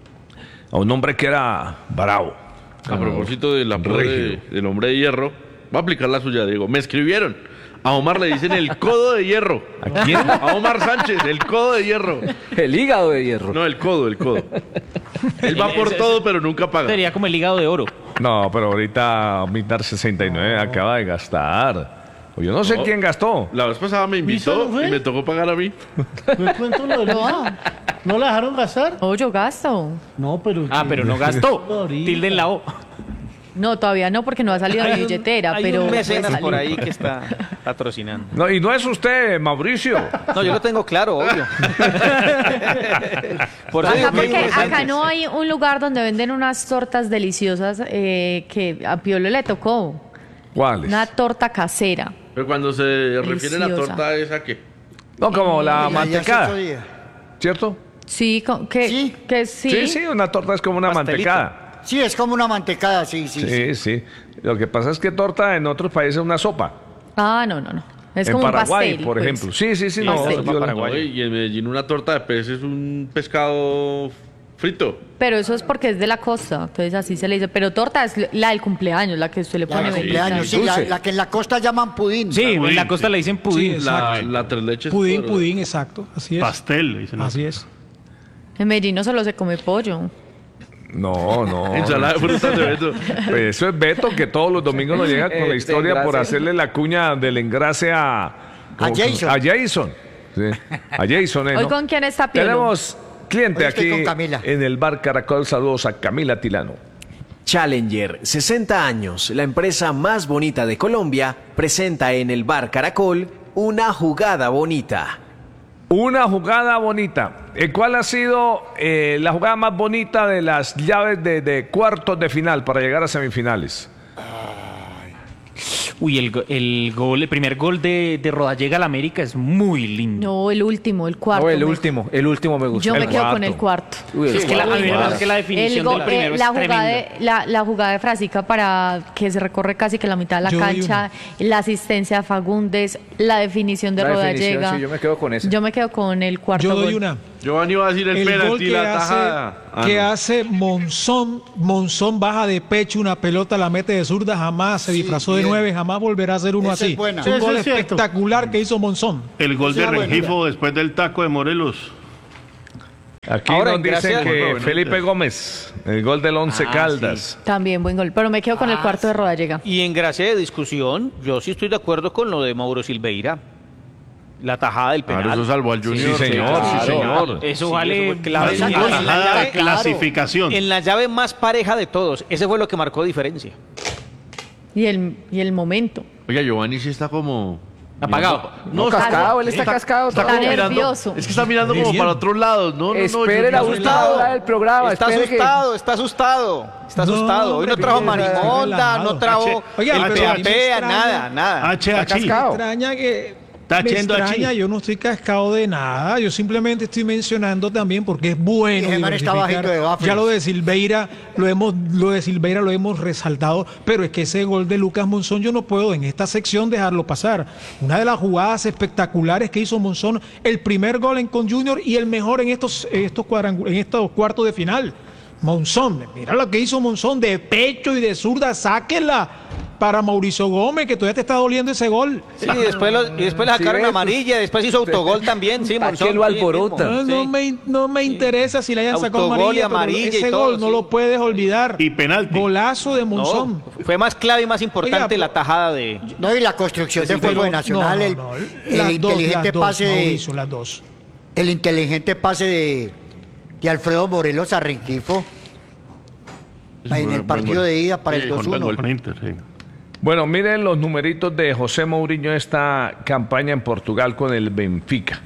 a un hombre que era bravo. A propósito del apodo de- Regio. del hombre de hierro, va a aplicar la suya, Diego. Me escribieron. A Omar le dicen el codo de hierro. ¿A quién? A Omar Sánchez, el codo de hierro. El hígado de hierro. No, el codo, el codo. Él va por todo, pero nunca paga. Sería como el hígado de oro. No, pero ahorita Mitar sesenta y nueve acaba de gastar. O yo no sé No. quién gastó. La vez pasada me ¿Visa invitó no fue? y me tocó pagar a mí. ¿Me cuento lo de Luisa? ¿No la dejaron gastar? Oh, yo gasto. No, pero... Ah, pero no gastó. Ahorita. Tilde en la O. No, todavía no, porque no ha salido de Hay mi un- billetera, Hay pero un puede mecenas salir. por ahí que está patrocinando. No, y no es usted, Mauricio. No, yo lo tengo claro, obvio. Por eso digo Acá, que hay porque acá interesantes. no hay un lugar donde venden unas tortas deliciosas eh, que a Piolo le tocó. ¿Cuáles? Una torta casera. Pero cuando se refiere a la Deliciosa. torta esa que... No, como la Oiga, ya es mantecada. otro día. ¿Cierto? Sí, con- que Sí. que sí. Sí, sí, una torta es como una Pastelito. mantecada. Sí, es como una mantecada, sí, sí. sí. Sí, sí. Lo que pasa es que torta en otros países es una sopa. Ah, no, no, no. Es en como Paraguay, un pastel, por pues. ejemplo. Sí, sí, sí. Sí, No, pastel. yo- No, y en Medellín una torta de pez es un pescado frito. Pero eso es porque es de la costa, entonces así se le dice. Pero torta es la del cumpleaños, la que usted le La pone de velita. cumpleaños, sí, la, la que en la costa llaman pudín. Sí, en pudín, la costa sí. le dicen pudín. Sí, La, exacto. la tres leches. Pudín, por- pudín, exacto. Así es. Pastel, le dicen. Así es. En Medellín no solo se come pollo. No, no. Ensalada de frutas de Beto. Pues eso es Beto, que todos los domingos nos llega con la Este historia por engrase. hacerle la cuña del engrase a... A Jason. A Jason. Sí, a Jason, ¿eh, ¿Hoy no? con quién está Piolo? Tenemos cliente Hoy estoy aquí con Camila. en el bar Caracol. Saludos a Camila Tilano. Challenger, sesenta años, la empresa más bonita de Colombia, presenta en el bar Caracol una jugada bonita. Una jugada bonita. Eh, ¿Cuál ha sido eh, la jugada más bonita de las llaves de, de cuartos de final para llegar a semifinales? Uy, el, go- el gol, el primer gol de, de Rodallega al América es muy lindo. No, el último, el cuarto. No, el me- último, el último me gustó. Yo me El quedo con cuarto. el cuarto. Uy, el Es que la, a mí me cuarto. parece que la definición El go- del primero eh, la, es jugada tremenda. de, la, la jugada de Frasica para que se recorre casi que la mitad de la Yo doy cancha, la asistencia de Fagundes, la definición de La definición, Rodallega. sí, yo me quedo con ese. Yo me quedo con el cuarto Yo doy gol. una. Giovanni va a decir el, El gol penalti, que, la hace, tajada. Ah, que no. hace Monzón, Monzón baja de pecho una pelota, la mete de zurda, jamás se disfrazó de bien. nueve, jamás volverá a ser uno Esa es así. buena. Es un Eso gol es cierto. espectacular que hizo Monzón. El gol de Esa es Rengifo buena. después del taco de Morelos. Aquí Ahora, nos dicen gracias- que Bueno, Felipe bonito. Gómez, el gol del Once Ah, Caldas. También buen gol, pero me quedo con el cuarto de Rodallega. Y en gracia de discusión, yo sí estoy de acuerdo con lo de Mauro Silveira. La tajada del penal. Claro, eso salvó al Junior. Sí, señor, sí, señor. Eso Sí, vale eso fue clave. Esa En la- en la tajada llave- de clasificación. En la llave más pareja de todos. Ese fue lo que marcó diferencia. Y el, y el momento. Oiga, Giovanni sí está como... Apagado. No, No, cascado, él está cascado Está todavía. como Está mirando, nervioso. es que está mirando como para otros lados. No, no, no. Espere la Junior- última hora del programa. Está espere que- asustado, está asustado. Está No, asustado. Hoy no hombre, trajo que- marimonda, relajado. no trajo Oiga, el pero a mí me peapea, extraña- nada, nada. H Está H. cascado. Me extraña que... Está me haciendo extraña, achí. yo no estoy cascado de nada, yo simplemente estoy mencionando también porque es bueno Y Germán está diversificar. bajito de Waffles. Ya lo de Silveira lo hemos lo de Silveira lo hemos resaltado, pero es que ese gol de Lucas Monzón yo no puedo en esta sección dejarlo pasar. Una de las jugadas espectaculares que hizo Monzón, el primer gol en con Junior y el mejor en estos en estos cuadrangu- en estos cuartos de final. Monzón, mira lo que hizo Monzón de pecho y de zurda, sáquenla para Mauricio Gómez, que todavía te está doliendo ese gol. Sí, y después, lo- y después le Sí, sacaron ves, amarilla, después hizo autogol también. Sí, ¿Para Monzón, qué lo sí, mismo. alborota? No, no Sí. me, no me interesa si le hayan sacado Autogol y amarilla, pero amarilla y ese todo, gol no sí. lo puedes olvidar. Y penalti. Golazo de No, Monzón. fue más clave y más importante Oiga, la tajada de... No, y la construcción Sí, del fútbol pero- nacional, no, el, no, no. el Las dos, inteligente las dos, pase de, Mauricio, las dos. el inteligente pase de, de Alfredo Morelos a Rengifo en el buen partido gol. de ida para el Sí, dos buen uno. gol. Con Inter, sí. Bueno, miren los numeritos de José Mourinho esta campaña en Portugal con el Benfica.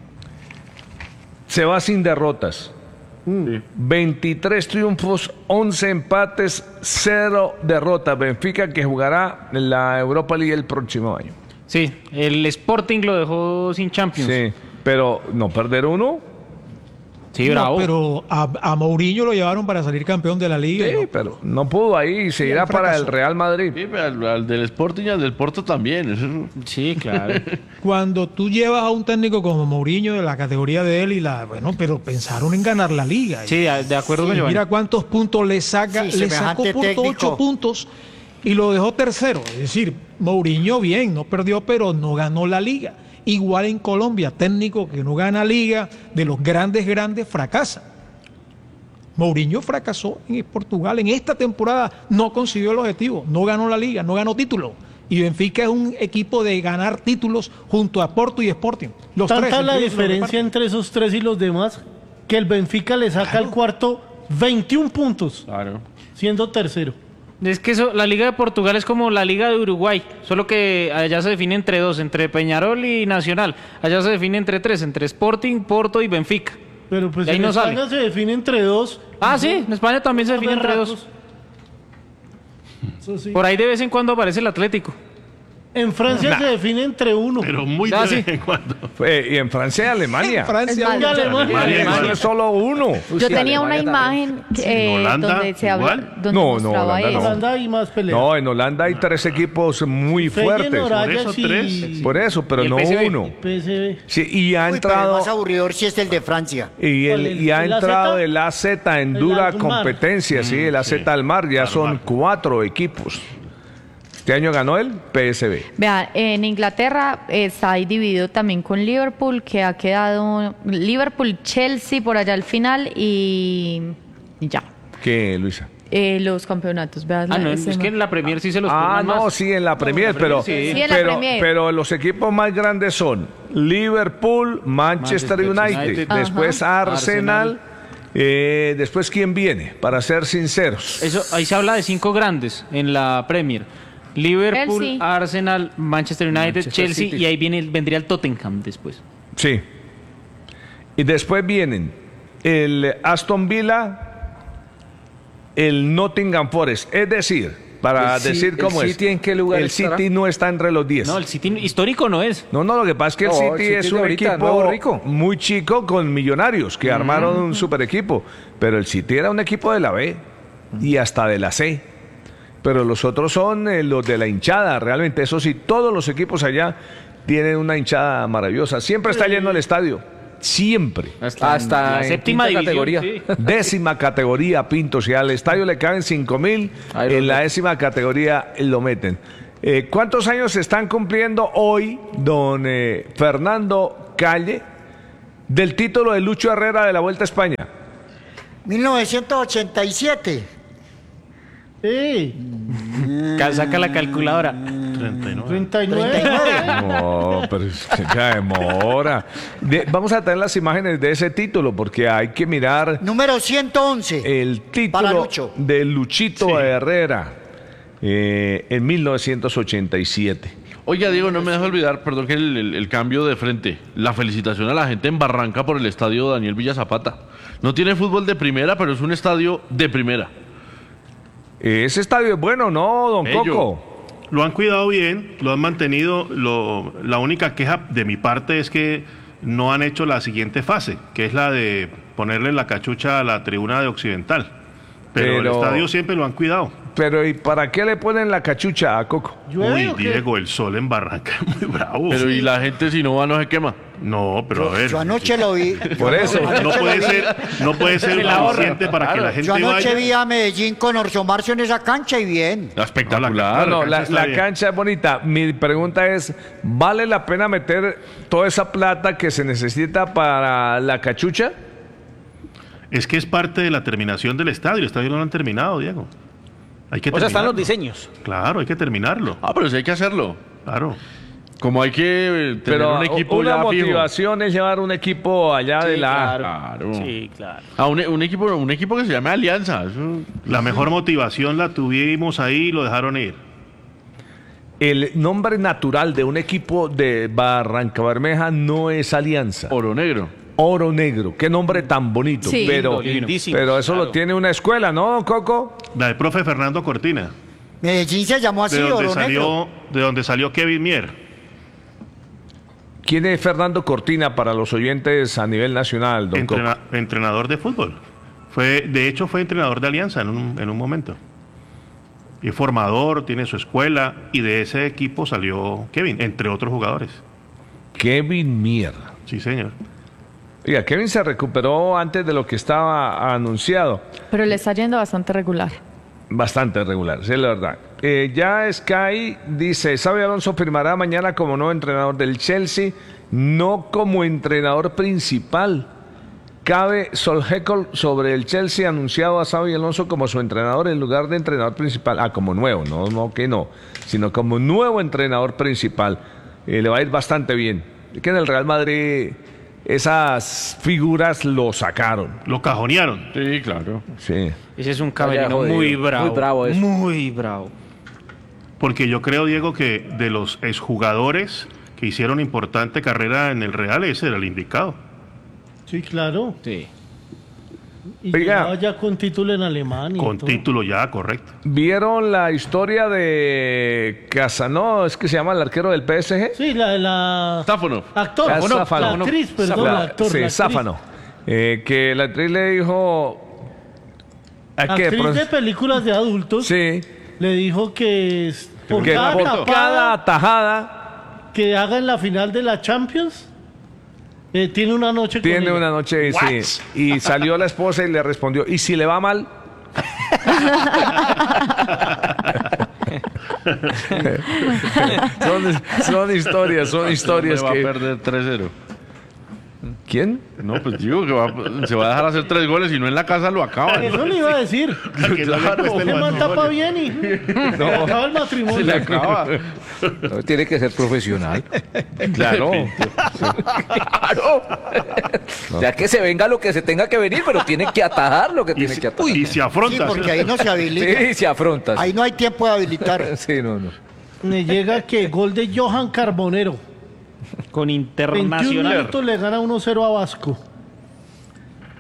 Se va sin derrotas. veintitrés triunfos, once empates, cero derrotas. Benfica que jugará en la Europa League el próximo año. Sí, el Sporting lo dejó sin Champions. Sí, pero no perder uno. Sí, No, bravo. pero a, a Mourinho lo llevaron para salir campeón de la liga. Sí, y no- pero no pudo ahí y se Sí, irá él para el fracasó. Real Madrid. Sí, pero al, al del Sporting y al del Porto también. Eso- Sí, claro. Cuando tú llevas a un técnico como Mourinho de la categoría de él y la, bueno, pero pensaron en ganar la liga. Sí, de de acuerdo con Y Giovanni. mira cuántos puntos le saca, Sí, le sacó semejante por técnico. ocho puntos y lo dejó tercero. Es decir, Mourinho bien, no perdió, pero no ganó la liga. Igual en Colombia, técnico que no gana liga, de los grandes, grandes, fracasa. Mourinho fracasó en Portugal. En esta temporada no consiguió el objetivo, no ganó la liga, no ganó título. Y Benfica es un equipo de ganar títulos junto a Porto y Sporting. Los Tanta tres, la entre ellos se lo diferencia reparten. entre esos tres y los demás que el Benfica le saca al cuarto veintiún puntos, Claro. siendo tercero. Es que eso, la Liga de Portugal es como la Liga de Uruguay, solo que allá se define entre dos, entre Peñarol y Nacional. Allá se define entre tres, entre Sporting, Porto y Benfica. Pero pues Y ahí en no España sale. se define entre dos. Ah, sí, en España también se define entre dos. Eso sí. Por ahí de vez en cuando aparece el Atlético. En Francia Nah. se define entre uno. Pero muy Ah, de sí. vez en cuando. Eh, y en Francia y Alemania. En Francia, Es más, Y Alemania. Alemania es solo uno. Yo tenía una Alemania imagen eh, ¿En Holanda donde se habla, igual? donde No, no, mostraba Holanda no. eso. Holanda hay más peleas. No, en Holanda hay tres equipos muy fuertes. Feyenoord, Por eso Ajax y tres. Por eso, pero Y el no P S V. uno. P S V. Sí, y ha Uy, pero el entrado más aburridor sí es el de Francia. y, el- ¿Cuál, el- y ha el entrado A Z? el A Z en El dura Almar. competencia, sí, el A Z Almar, ya son cuatro equipos. Este año ganó el P S V. Vean, en Inglaterra eh, está ahí dividido también con Liverpool, que ha quedado Liverpool, Chelsea por allá al final y, y ya. ¿Qué, Luisa? Eh, los campeonatos. Vean, Ah, no, ese es ma- que en la Premier sí se los Ah, turnan no, más. sí, en la Premier, pero, sí. Sí, en la pero, Premier. pero los equipos más grandes son Liverpool, Manchester, Manchester United, United. después Ajá. Arsenal, Arsenal. eh, después ¿quién viene? Para ser sinceros. Eso, ahí se habla de cinco grandes en la Premier. Liverpool, Chelsea. Arsenal, Manchester United, Manchester Chelsea City. y ahí viene, vendría el Tottenham después. Sí. Y después vienen el Aston Villa, el Nottingham Forest. Es decir, para El Ci- decir cómo ¿el es. City en qué lugar el estará? City no está entre los diez. No, el City histórico no es. No, no, lo que pasa es que el No, City, el City es de un ahorita, nuevo equipo rico. muy chico con millonarios que armaron un super equipo. Pero el City era un equipo de la B y hasta de la C. Pero los otros son eh, los de la hinchada, realmente. Eso sí, todos los equipos allá tienen una hinchada maravillosa. Siempre está lleno el estadio. Siempre. Hasta, hasta la en séptima quinta división, categoría. sí. Décima categoría, Pinto. Si al estadio le caben cinco mil, Ahí lo en la meten. décima categoría lo meten. Eh, ¿Cuántos años se están cumpliendo hoy, don eh, Fernando Calle, del título de Lucho Herrera de la Vuelta a España? mil novecientos ochenta y siete. Sí. Ca- Saca la calculadora. treinta y nueve. treinta y nueve. treinta y nueve. No, pero es que ya demora. De- vamos a tener las imágenes de ese título porque hay que mirar Número ciento once. el Para título Lucho. de Luchito Sí. Herrera eh, en mil novecientos ochenta y siete. Oiga, Diego, no me deja olvidar, perdón que el, el- el cambio de frente. La felicitación a la gente en Barranca por el estadio Daniel Villa Zapata. No tiene fútbol de primera, pero es un estadio de primera. Ese estadio es bueno, ¿no, don Bello. Coco? Lo han cuidado bien, lo han mantenido. Lo, la única queja de mi parte es que no han hecho la siguiente fase, que es la de ponerle la cachucha a la tribuna de Occidental. Pero, el Pero- estadio siempre lo han cuidado. Pero ¿y para qué le ponen la cachucha a Coco? Uy, Diego, el sol en Barranca es muy bravo. Pero y la gente si no va no se quema. No, pero a ver. Yo anoche lo vi. Por eso. No Anoche puede lo vi. ser, no puede ser suficiente para que la gente Yo anoche vaya. vi a Medellín con Orso Marcio en esa cancha y bien. Espectacular. No, no, la, cancha está la bien. cancha es bonita. Mi pregunta es, ¿vale la pena meter toda esa plata que se necesita para la cachucha? Es que es parte de la terminación del estadio. El estadio no lo han terminado, Diego. Hay que O sea, están los terminarlo. diseños. Claro, hay que terminarlo. Ah, pero sí hay que hacerlo. Claro. Como hay que eh, tener Pero un equipo una ya fijo. motivación es llevar un equipo allá de la A. Claro. Sí, claro. Ah, un, un equipo, un equipo que se llame Alianza. Eso- La mejor motivación la tuvimos ahí y lo dejaron ir. El nombre natural de un equipo de Barranca Bermeja no es Alianza. Oro Negro. Oro Negro. Qué nombre tan bonito. Sí. Pero, Lindísimo, pero eso claro. lo tiene una escuela, ¿no, don Coco? La del profe Fernando Cortina. Medellín se llamó así, De donde Oro salió, Negro. de donde salió Kevin Mier. ¿Quién es Fernando Cortina para los oyentes a nivel nacional, don Entrena- Coco? entrenador de fútbol. Fue, de hecho, fue entrenador de Alianza en un, en un momento. Y es formador, tiene su escuela, y de ese equipo salió Kevin, entre otros jugadores. Kevin Mier. Sí, señor. Oiga, Kevin se recuperó antes de lo que estaba anunciado. Pero le está yendo bastante regular. Bastante regular, sí, la verdad. Eh, ya Sky dice, Xabi Alonso firmará mañana como nuevo entrenador del Chelsea, no como entrenador principal. Cabe Solskjaer sobre el Chelsea, anunciado a Xabi Alonso como su entrenador en lugar de entrenador principal. Ah, como nuevo, no, no que no, sino como nuevo entrenador principal. Eh, le va a ir bastante bien. Es que en el Real Madrid esas figuras lo sacaron. Lo cajonearon. Sí, claro. Sí. Ese es un Vaya camerino jodido. muy bravo. Muy bravo eso. Muy bravo. Porque yo creo, Diego, que de los exjugadores que hicieron importante carrera en el Real, ese era el indicado. Sí, claro. Sí. Y Oiga. llegaba ya con título en Alemania. y Con todo. título ya, correcto. ¿Vieron la historia de Casanova? ¿Es que se llama el arquero del P S G? Sí, la, la Sáfano. actor, Ah, no, Sáfano. la actriz, perdón, La- la actor, sí, la actriz. Sáfano. Eh, que la actriz le dijo... ¿A qué? Actriz Pro- de películas de adultos Sí. le dijo que es- por que cada por tapada cada tajada que haga en la final de la Champions eh, tiene una noche con tiene ella. una noche, sí. Y salió la esposa y le respondió, ¿y si le va mal? son, son historias, son historias va que... a perder tres cero. ¿Quién? No, pues digo que va- se va a dejar hacer tres goles y no en la casa lo acaban. Eso le iba a decir. Que no le Claro. cueste el Se man matrimonio. tapa bien y se le acaba el matrimonio. Se le acaba. No, tiene que ser profesional. Claro. Claro. Ya que se venga lo que se tenga que venir, pero tiene que atajar lo que Y, tiene si- que atajar. y se afronta. Sí, porque ahí no se habilita. Sí, se afronta. Ahí no hay tiempo de habilitar. Sí, no, no. Me llega que gol de Johan Carbonero. Con veintiún Internacional. minutos le gana uno cero a Vasco.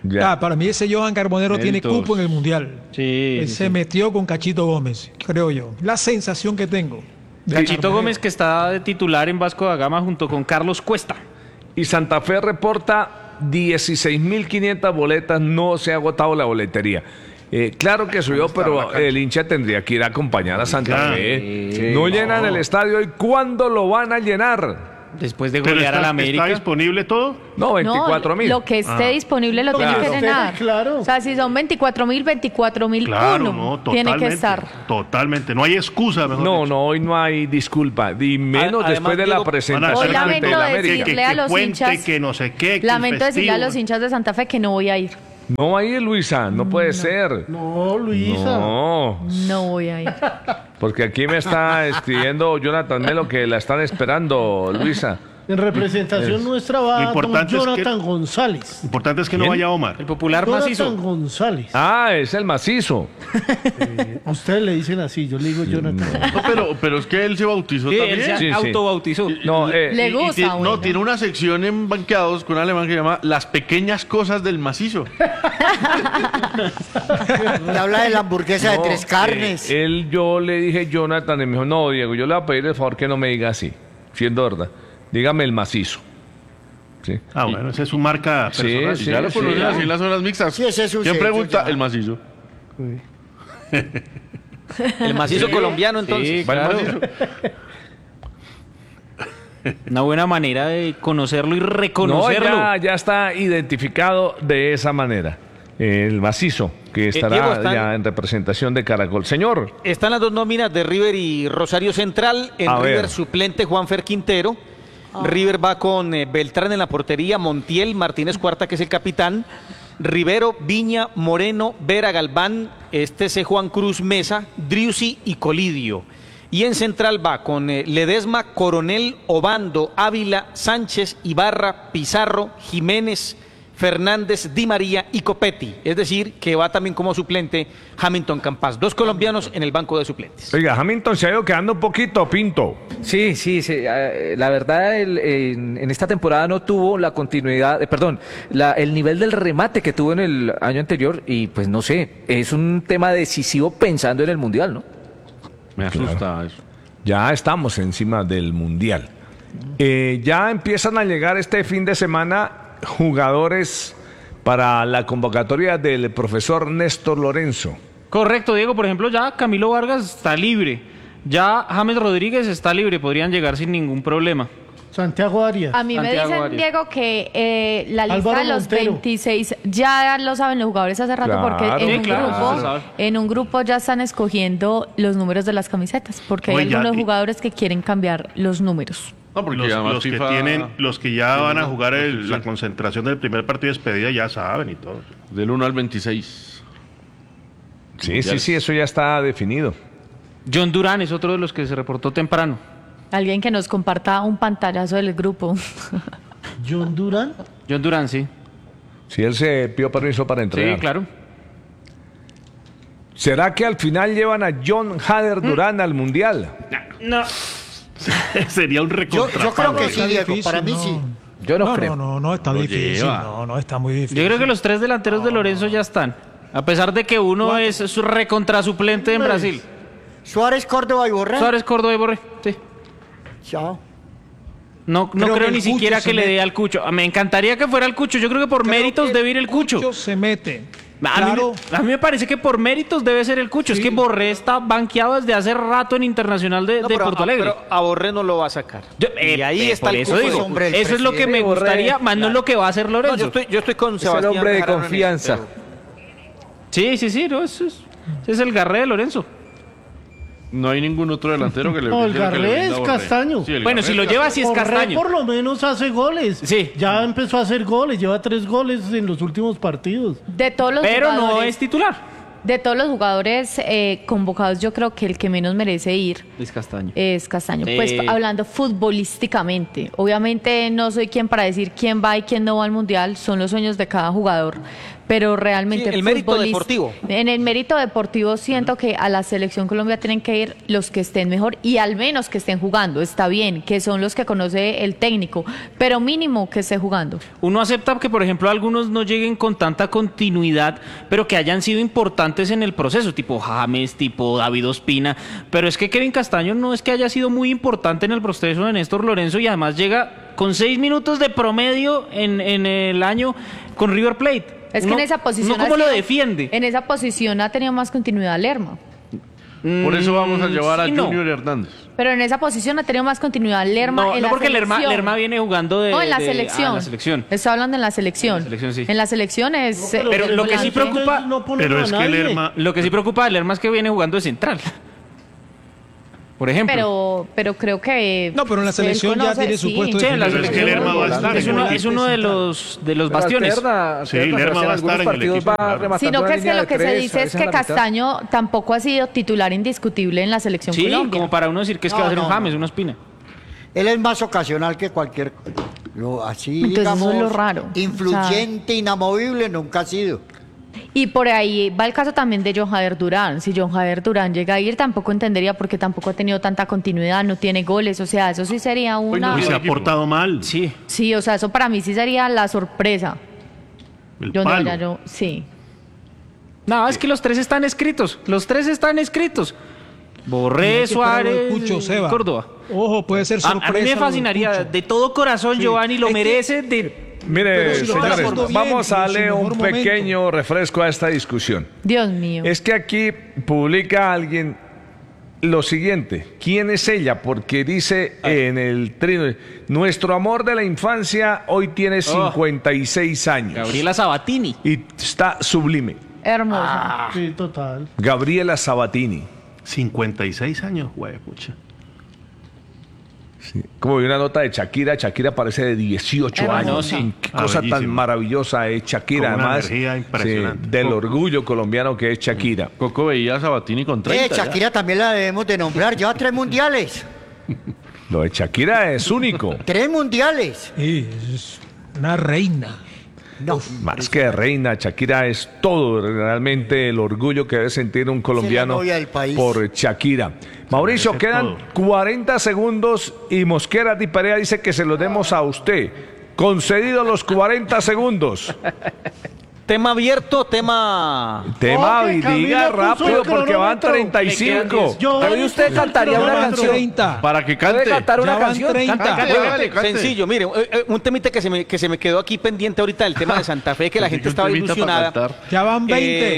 Ya. Ah, para mí ese Johan Carbonero tiene Méritos. cupo en el Mundial. Sí, Él sí, se sí. metió con Cachito Gómez, creo yo. La sensación que tengo. de Cachito Carbonero. Gómez, que está de titular en Vasco da Gama junto con Carlos Cuesta. Y Santa Fe reporta dieciséis mil quinientas boletas, no se ha agotado la boletería. Eh, claro que subió, pero el hincha tendría que ir a acompañar a Santa Ya. Fe. Sí, no no. llenan el estadio. ¿Y cuándo lo van a llenar? Después de Pero golear está, a la América. ¿está disponible todo? No, veinticuatro mil. No, lo que esté Ah. disponible lo tiene Claro. que llenar. Claro. O sea, si son veinticuatro mil, veinticuatro mil Claro, uno no, totalmente. tiene que estar. Totalmente, no hay excusa, mejor No, dicho. no, hoy no hay disculpa. Y menos Además, después de la Diego, Van a presentación hacer Hoy lamento ante la que- América. decirle que, a que los puente, hinchas- que no sé qué, que el Lamento decirle a festivo. los hinchas de Santa Fe que no voy a ir. No va a ir, Luisa, no puede ser. No, Luisa. No, No voy a ir. porque aquí me está escribiendo Jonathan Melo que la están esperando, Luisa. En representación Es- nuestra Lo va don importante es que- Jonathan González. Lo importante es que no ¿Quién? vaya Omar. El popular Jonathan macizo. González. Ah, es el macizo. A ustedes le dicen así, yo le digo Jonathan. No, pero, pero es que él se bautizó Sí, también. él se Sí, sí. autobautizó. No, eh, Le Y- y gusta, tiene- bueno. no, tiene una sección en Banqueados con un alemán que se llama Las pequeñas cosas del macizo. Me habla de la hamburguesa de no, tres carnes. eh, él, yo le dije Jonathan y me dijo, no, Diego, yo le voy a pedir el favor que no me diga así, siendo verdad. Dígame el macizo. Sí. Ah, bueno, esa es su marca Sí, personal. sí, ya lo sí. conocen así en las zonas mixtas. Sí, ese es su ¿Quién sello pregunta? ya. El macizo. El macizo colombiano, entonces. Sí, claro. Una buena manera de conocerlo y No, reconocerlo. ya, ya está identificado de esa manera. El macizo, que estará Diego, están- ya en representación de Caracol. Señor, Están las dos nóminas de River y Rosario Central. En A River ver. suplente Juanfer Quintero. River va con eh, Beltrán en la portería, Montiel, Martínez Cuarta, que es el capitán. Rivero, Viña, Moreno, Vera, Galván, este es eh, Juan Cruz Mesa, Driussi y Colidio. Y en central va con eh, Ledesma, Coronel, Obando, Ávila, Sánchez, Ibarra, Pizarro, Jiménez, Fernández, Di María y Copetti. Es decir, que va también como suplente Hamilton Campas. Dos colombianos en el banco de suplentes. oiga, Hamilton se ha ido quedando un poquito, Pinto. Sí, sí, sí, eh, la verdad el- en, en esta temporada no tuvo la continuidad, eh, perdón, la- el nivel del remate que tuvo en el año anterior y pues no sé, es un tema decisivo pensando en el Mundial, ¿no? Me asusta eso. Ya estamos encima del Mundial. Eh, ya empiezan a llegar este fin de semana jugadores para la convocatoria del profesor Néstor Lorenzo. Correcto, Diego. Por ejemplo, ya Camilo Vargas está libre. Ya James Rodríguez está libre. Podrían llegar sin ningún problema. Santiago Arias. A mí me Santiago dicen, Arias. Diego, que eh, la lista Álvaro de los Montero. veintiséis ya lo saben los jugadores hace rato Claro. porque en, Sí, un claro, grupo, eso se sabe. en un grupo ya están escogiendo los números de las camisetas porque hay Oye, ya- algunos y- jugadores que quieren cambiar los números. No, porque Los, además los que FIFA tienen, los que ya van a tiene jugar el- restricción. la concentración del primer partido de despedida ya saben y todo. Del uno al veintiséis. Sí, sí, sí, eso ya está definido. John Durán es otro de los que se reportó temprano. Alguien que nos comparta un pantallazo del grupo. John Durán. John Durán, sí. Si él se pidió permiso para entrenar. Sí, claro. ¿Será que al final llevan a John Hader Durán al Mundial? No. Sería un Yo, recontra. yo creo que sí, Está Diego, difícil, para mí no. sí. Yo no, No, creo. no, no, no, está Lo difícil. lleva. No, no, está muy difícil. Yo creo que los tres delanteros de Lorenzo ya están. A pesar de que uno es su recontrasuplente en Brasil. Suárez, Córdoba y Borré. Suárez, Córdoba y Borré. Sí. Chao. No, no Creo creo, que ni el Cucho siquiera se que le mete. dé al Cucho. Me encantaría que fuera el Cucho. Yo creo que por Creo méritos que debe ir el Cucho. Cucho se mete. A, mí, Claro. a mí me parece que por méritos debe ser el Cucho. Es Sí. que Borré está banqueado desde hace rato en Internacional de, No, de pero, Porto Alegre. pero a Borré no lo va a sacar. Yo- y eh, ahí eh, está por el eso cupo digo. del hombre, el Eso es lo que me presidente. gustaría, más no es lo que va a hacer No, Lorenzo. yo estoy, yo estoy con Es el Sebastián hombre de Bejarano en confianza. eso, pero- Sí, sí, sí. No, eso es, ese es el garré de Lorenzo. No hay ningún otro delantero que le No, el que le Garré brinda es Borré. Castaño. Sí, el Bueno, Garré si lo es lleva, si es Borré Castaño. por lo menos hace goles. Sí. Ya empezó a hacer goles, lleva tres goles en los últimos partidos. De todos los Pero no jugadores, es titular. de todos los jugadores eh, convocados, yo creo que el que menos merece ir Es Castaño. es Castaño. Sí. Pues hablando futbolísticamente, obviamente no soy quien para decir quién va y quién no va al Mundial, son los sueños de cada jugador. pero realmente Sí, el mérito futbolista- deportivo. En el mérito deportivo siento que a la selección Colombia tienen que ir los que estén mejor y al menos que estén jugando, está bien, que son los que conoce el técnico, pero mínimo que esté jugando. Uno acepta que, por ejemplo, algunos no lleguen con tanta continuidad, pero que hayan sido importantes en el proceso, tipo James, tipo David Ospina, pero es que Kevin Castaño no es que haya sido muy importante en el proceso de Néstor Lorenzo y además llega con seis minutos de promedio en, en el año con River Plate. Es que Uno- en esa posición... uno ¿cómo ha lo sido- defiende? En esa posición ha tenido más continuidad Lerma. Por eso vamos a Mm, llevar a sí, no. Junior Hernández. Pero en esa posición ha tenido más continuidad Lerma No, en no la porque Lerma, selección. Lerma viene jugando de... No, en la de- selección. ah, en la selección. Está hablando en la selección. En la selección, sí. En la selección es... eh, Pero el lo que sí volante. preocupa... Pero es que Lerma... Lo que sí preocupa a Lerma es que viene jugando de central. Por ejemplo. Pero, pero creo que... No, pero en la él selección ya conoce- tiene su sí. puesto Sí, en la Pero es que selección. Lerma va a estar Es en uno, el es uno de los, de los Pero bastiones. alterna, Sí, alterna, Lerma pero va a en algunos estar en el partidos equipo, va claro. rematando Sino una que es que línea lo de que se tres, dice a es veces que a la mitad. Castaño tampoco ha sido titular indiscutible en la selección Sí, Colombia. como para uno decir que es que No, va a ser un no, James, no. una Ospina. Él es más ocasional que cualquier... Lo, así, Entonces, eso digamos, es lo raro. influyente, inamovible, nunca ha sido. Y por ahí va el caso también de John Jader Durán. Si John Jader Durán llega a ir, tampoco entendería porque tampoco ha tenido tanta continuidad, no tiene goles. O sea, eso sí sería una... Y se ha portado mal. Sí. Sí, o sea, eso para mí sí sería la sorpresa. El Yo no, palo. ya yo, sí. No, es que los tres están escritos. Los tres están escritos. Borré, Hay que esperar lo Suárez, escucho, Seba. Córdoba. Ojo, puede ser A, a sorpresa. mí me lo de fascinaría, Cucho. de todo corazón, Sí. Giovanni, lo Es que- merece de... Mire, Pero si lo está señores, haciendo bien, vamos a en su darle mejor un momento. pequeño refresco a esta discusión. Dios mío. Es que aquí publica alguien lo siguiente. ¿Quién es ella? Porque dice en el trino, nuestro amor de la infancia hoy tiene cincuenta y seis años. Gabriela Sabatini. Y está sublime. Hermosa. Sí, total. Gabriela Sabatini. cincuenta y seis años, güey, pucha. Sí. Como vi una nota de Shakira, Shakira parece de dieciocho Hermosa. años. Sí. Qué Ah, cosa tan bellísima. maravillosa es Shakira, Con una además energía impresionante. sí, del orgullo colombiano que es Shakira. Coco veía a Sabatini con Eh, treinta. ya. Shakira también la debemos de nombrar. Lleva tres mundiales. Lo de Shakira es único. Tres mundiales. Sí, es una reina. No. Más que reina, Shakira es todo realmente el orgullo que debe sentir un colombiano novia del país. por Shakira. Mauricio, merece quedan todo. cuarenta segundos y Mosquera Di Perea dice que se los demos a usted. Concedidos los cuarenta segundos. Tema abierto, tema... Tema, Oye, y Camila diga puso rápido el porque van cronómetro. treinta y cinco. Yo Hoy usted cantaría una Ya van canción. treinta. Para que ¿Puede cante. cantar Ya una van canción? treinta. Canta. Cante, Bueno, cante, cante. sencillo, mire, eh, eh, un temita que se, me, que se me quedó aquí pendiente ahorita del tema de Santa Fe, que la gente Un estaba temita para ilusionada. cantar. Ya van veinte. Eh,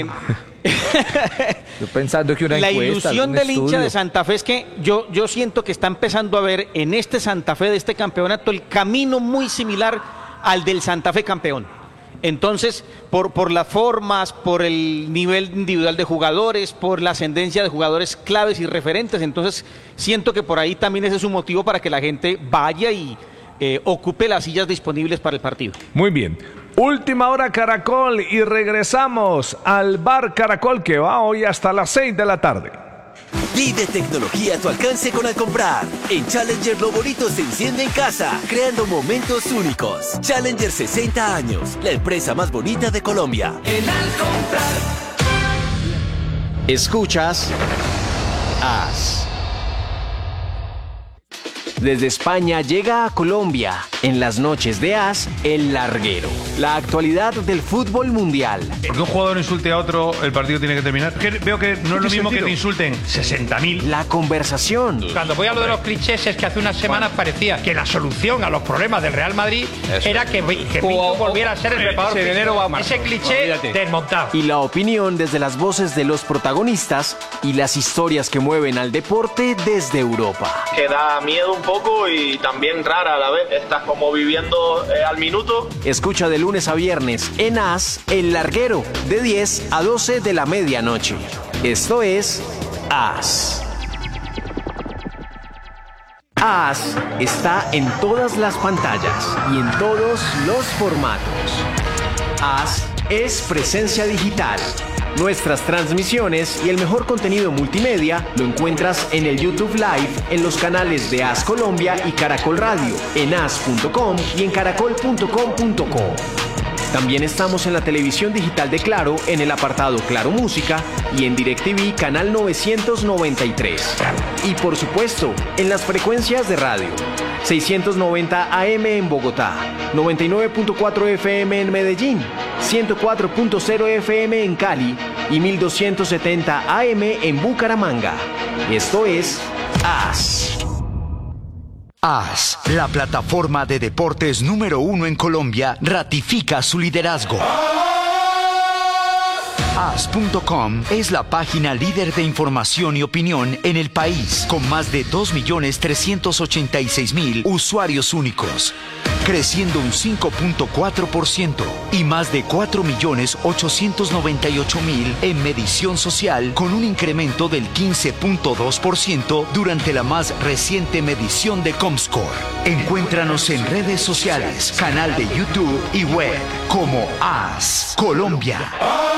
Yo pensando que una la encuesta, ilusión algún del hincha estudio. de Santa Fe es que yo, yo siento que está empezando a ver en este Santa Fe de este campeonato el camino muy similar al del Santa Fe campeón. Entonces, por, por las formas, por el nivel individual de jugadores, por la ascendencia de jugadores claves y referentes, entonces siento que por ahí también ese es un motivo para que la gente vaya y eh, ocupe las sillas disponibles para el partido. Muy bien. Última hora Caracol y regresamos al bar Caracol que va hoy hasta las seis de la tarde. Vive tecnología a tu alcance con Al Comprar. En Challenger lo bonito se enciende en casa, creando momentos únicos. Challenger sesenta años, la empresa más bonita de Colombia. En Al Comprar. Escuchas As. Desde España llega a Colombia, en las noches de As, El Larguero. La actualidad del fútbol mundial. Porque un jugador insulte a otro, el partido tiene que terminar. Que veo que no es lo mismo que te insulten sesenta mil. La conversación. Cuando voy a lo de los clichés es que hace unas semanas parecía que la solución a los problemas del Real Madrid Eso. era que, que Pinto volviera a ser el preparador de físico. enero va a marzo. Ese cliché Olvídate. desmontado. Y la opinión desde las voces de los protagonistas y las historias que mueven al deporte desde Europa. Que da miedo un poco y también rara a la vez. Estás como viviendo eh, al minuto. Escucha de lunes a viernes en As, El Larguero, de diez a doce de la medianoche. Esto es As. As está en todas las pantallas y en todos los formatos. As es presencia digital. Nuestras transmisiones y el mejor contenido multimedia lo encuentras en el YouTube Live, en los canales de As Colombia y Caracol Radio, en as punto com y en caracol punto com punto co. También estamos en la televisión digital de Claro, en el apartado Claro Música y en DirecTV canal novecientos noventa y tres. Y por supuesto, en las frecuencias de radio. seiscientos noventa A M en Bogotá, noventa y nueve punto cuatro F M en Medellín, ciento cuatro punto cero F M en Cali y mil doscientos setenta A M en Bucaramanga. Esto es AS. AS, la plataforma de deportes número uno en Colombia, ratifica su liderazgo. as punto com es la página líder de información y opinión en el país, con más de dos millones trescientos ochenta y seis mil usuarios únicos, creciendo un cinco punto cuatro por ciento y más de cuatro millones ochocientos noventa y ocho mil en medición social, con un incremento del quince punto dos por ciento durante la más reciente medición de Comscore. Encuéntranos en redes sociales, canal de YouTube y web como AS Colombia.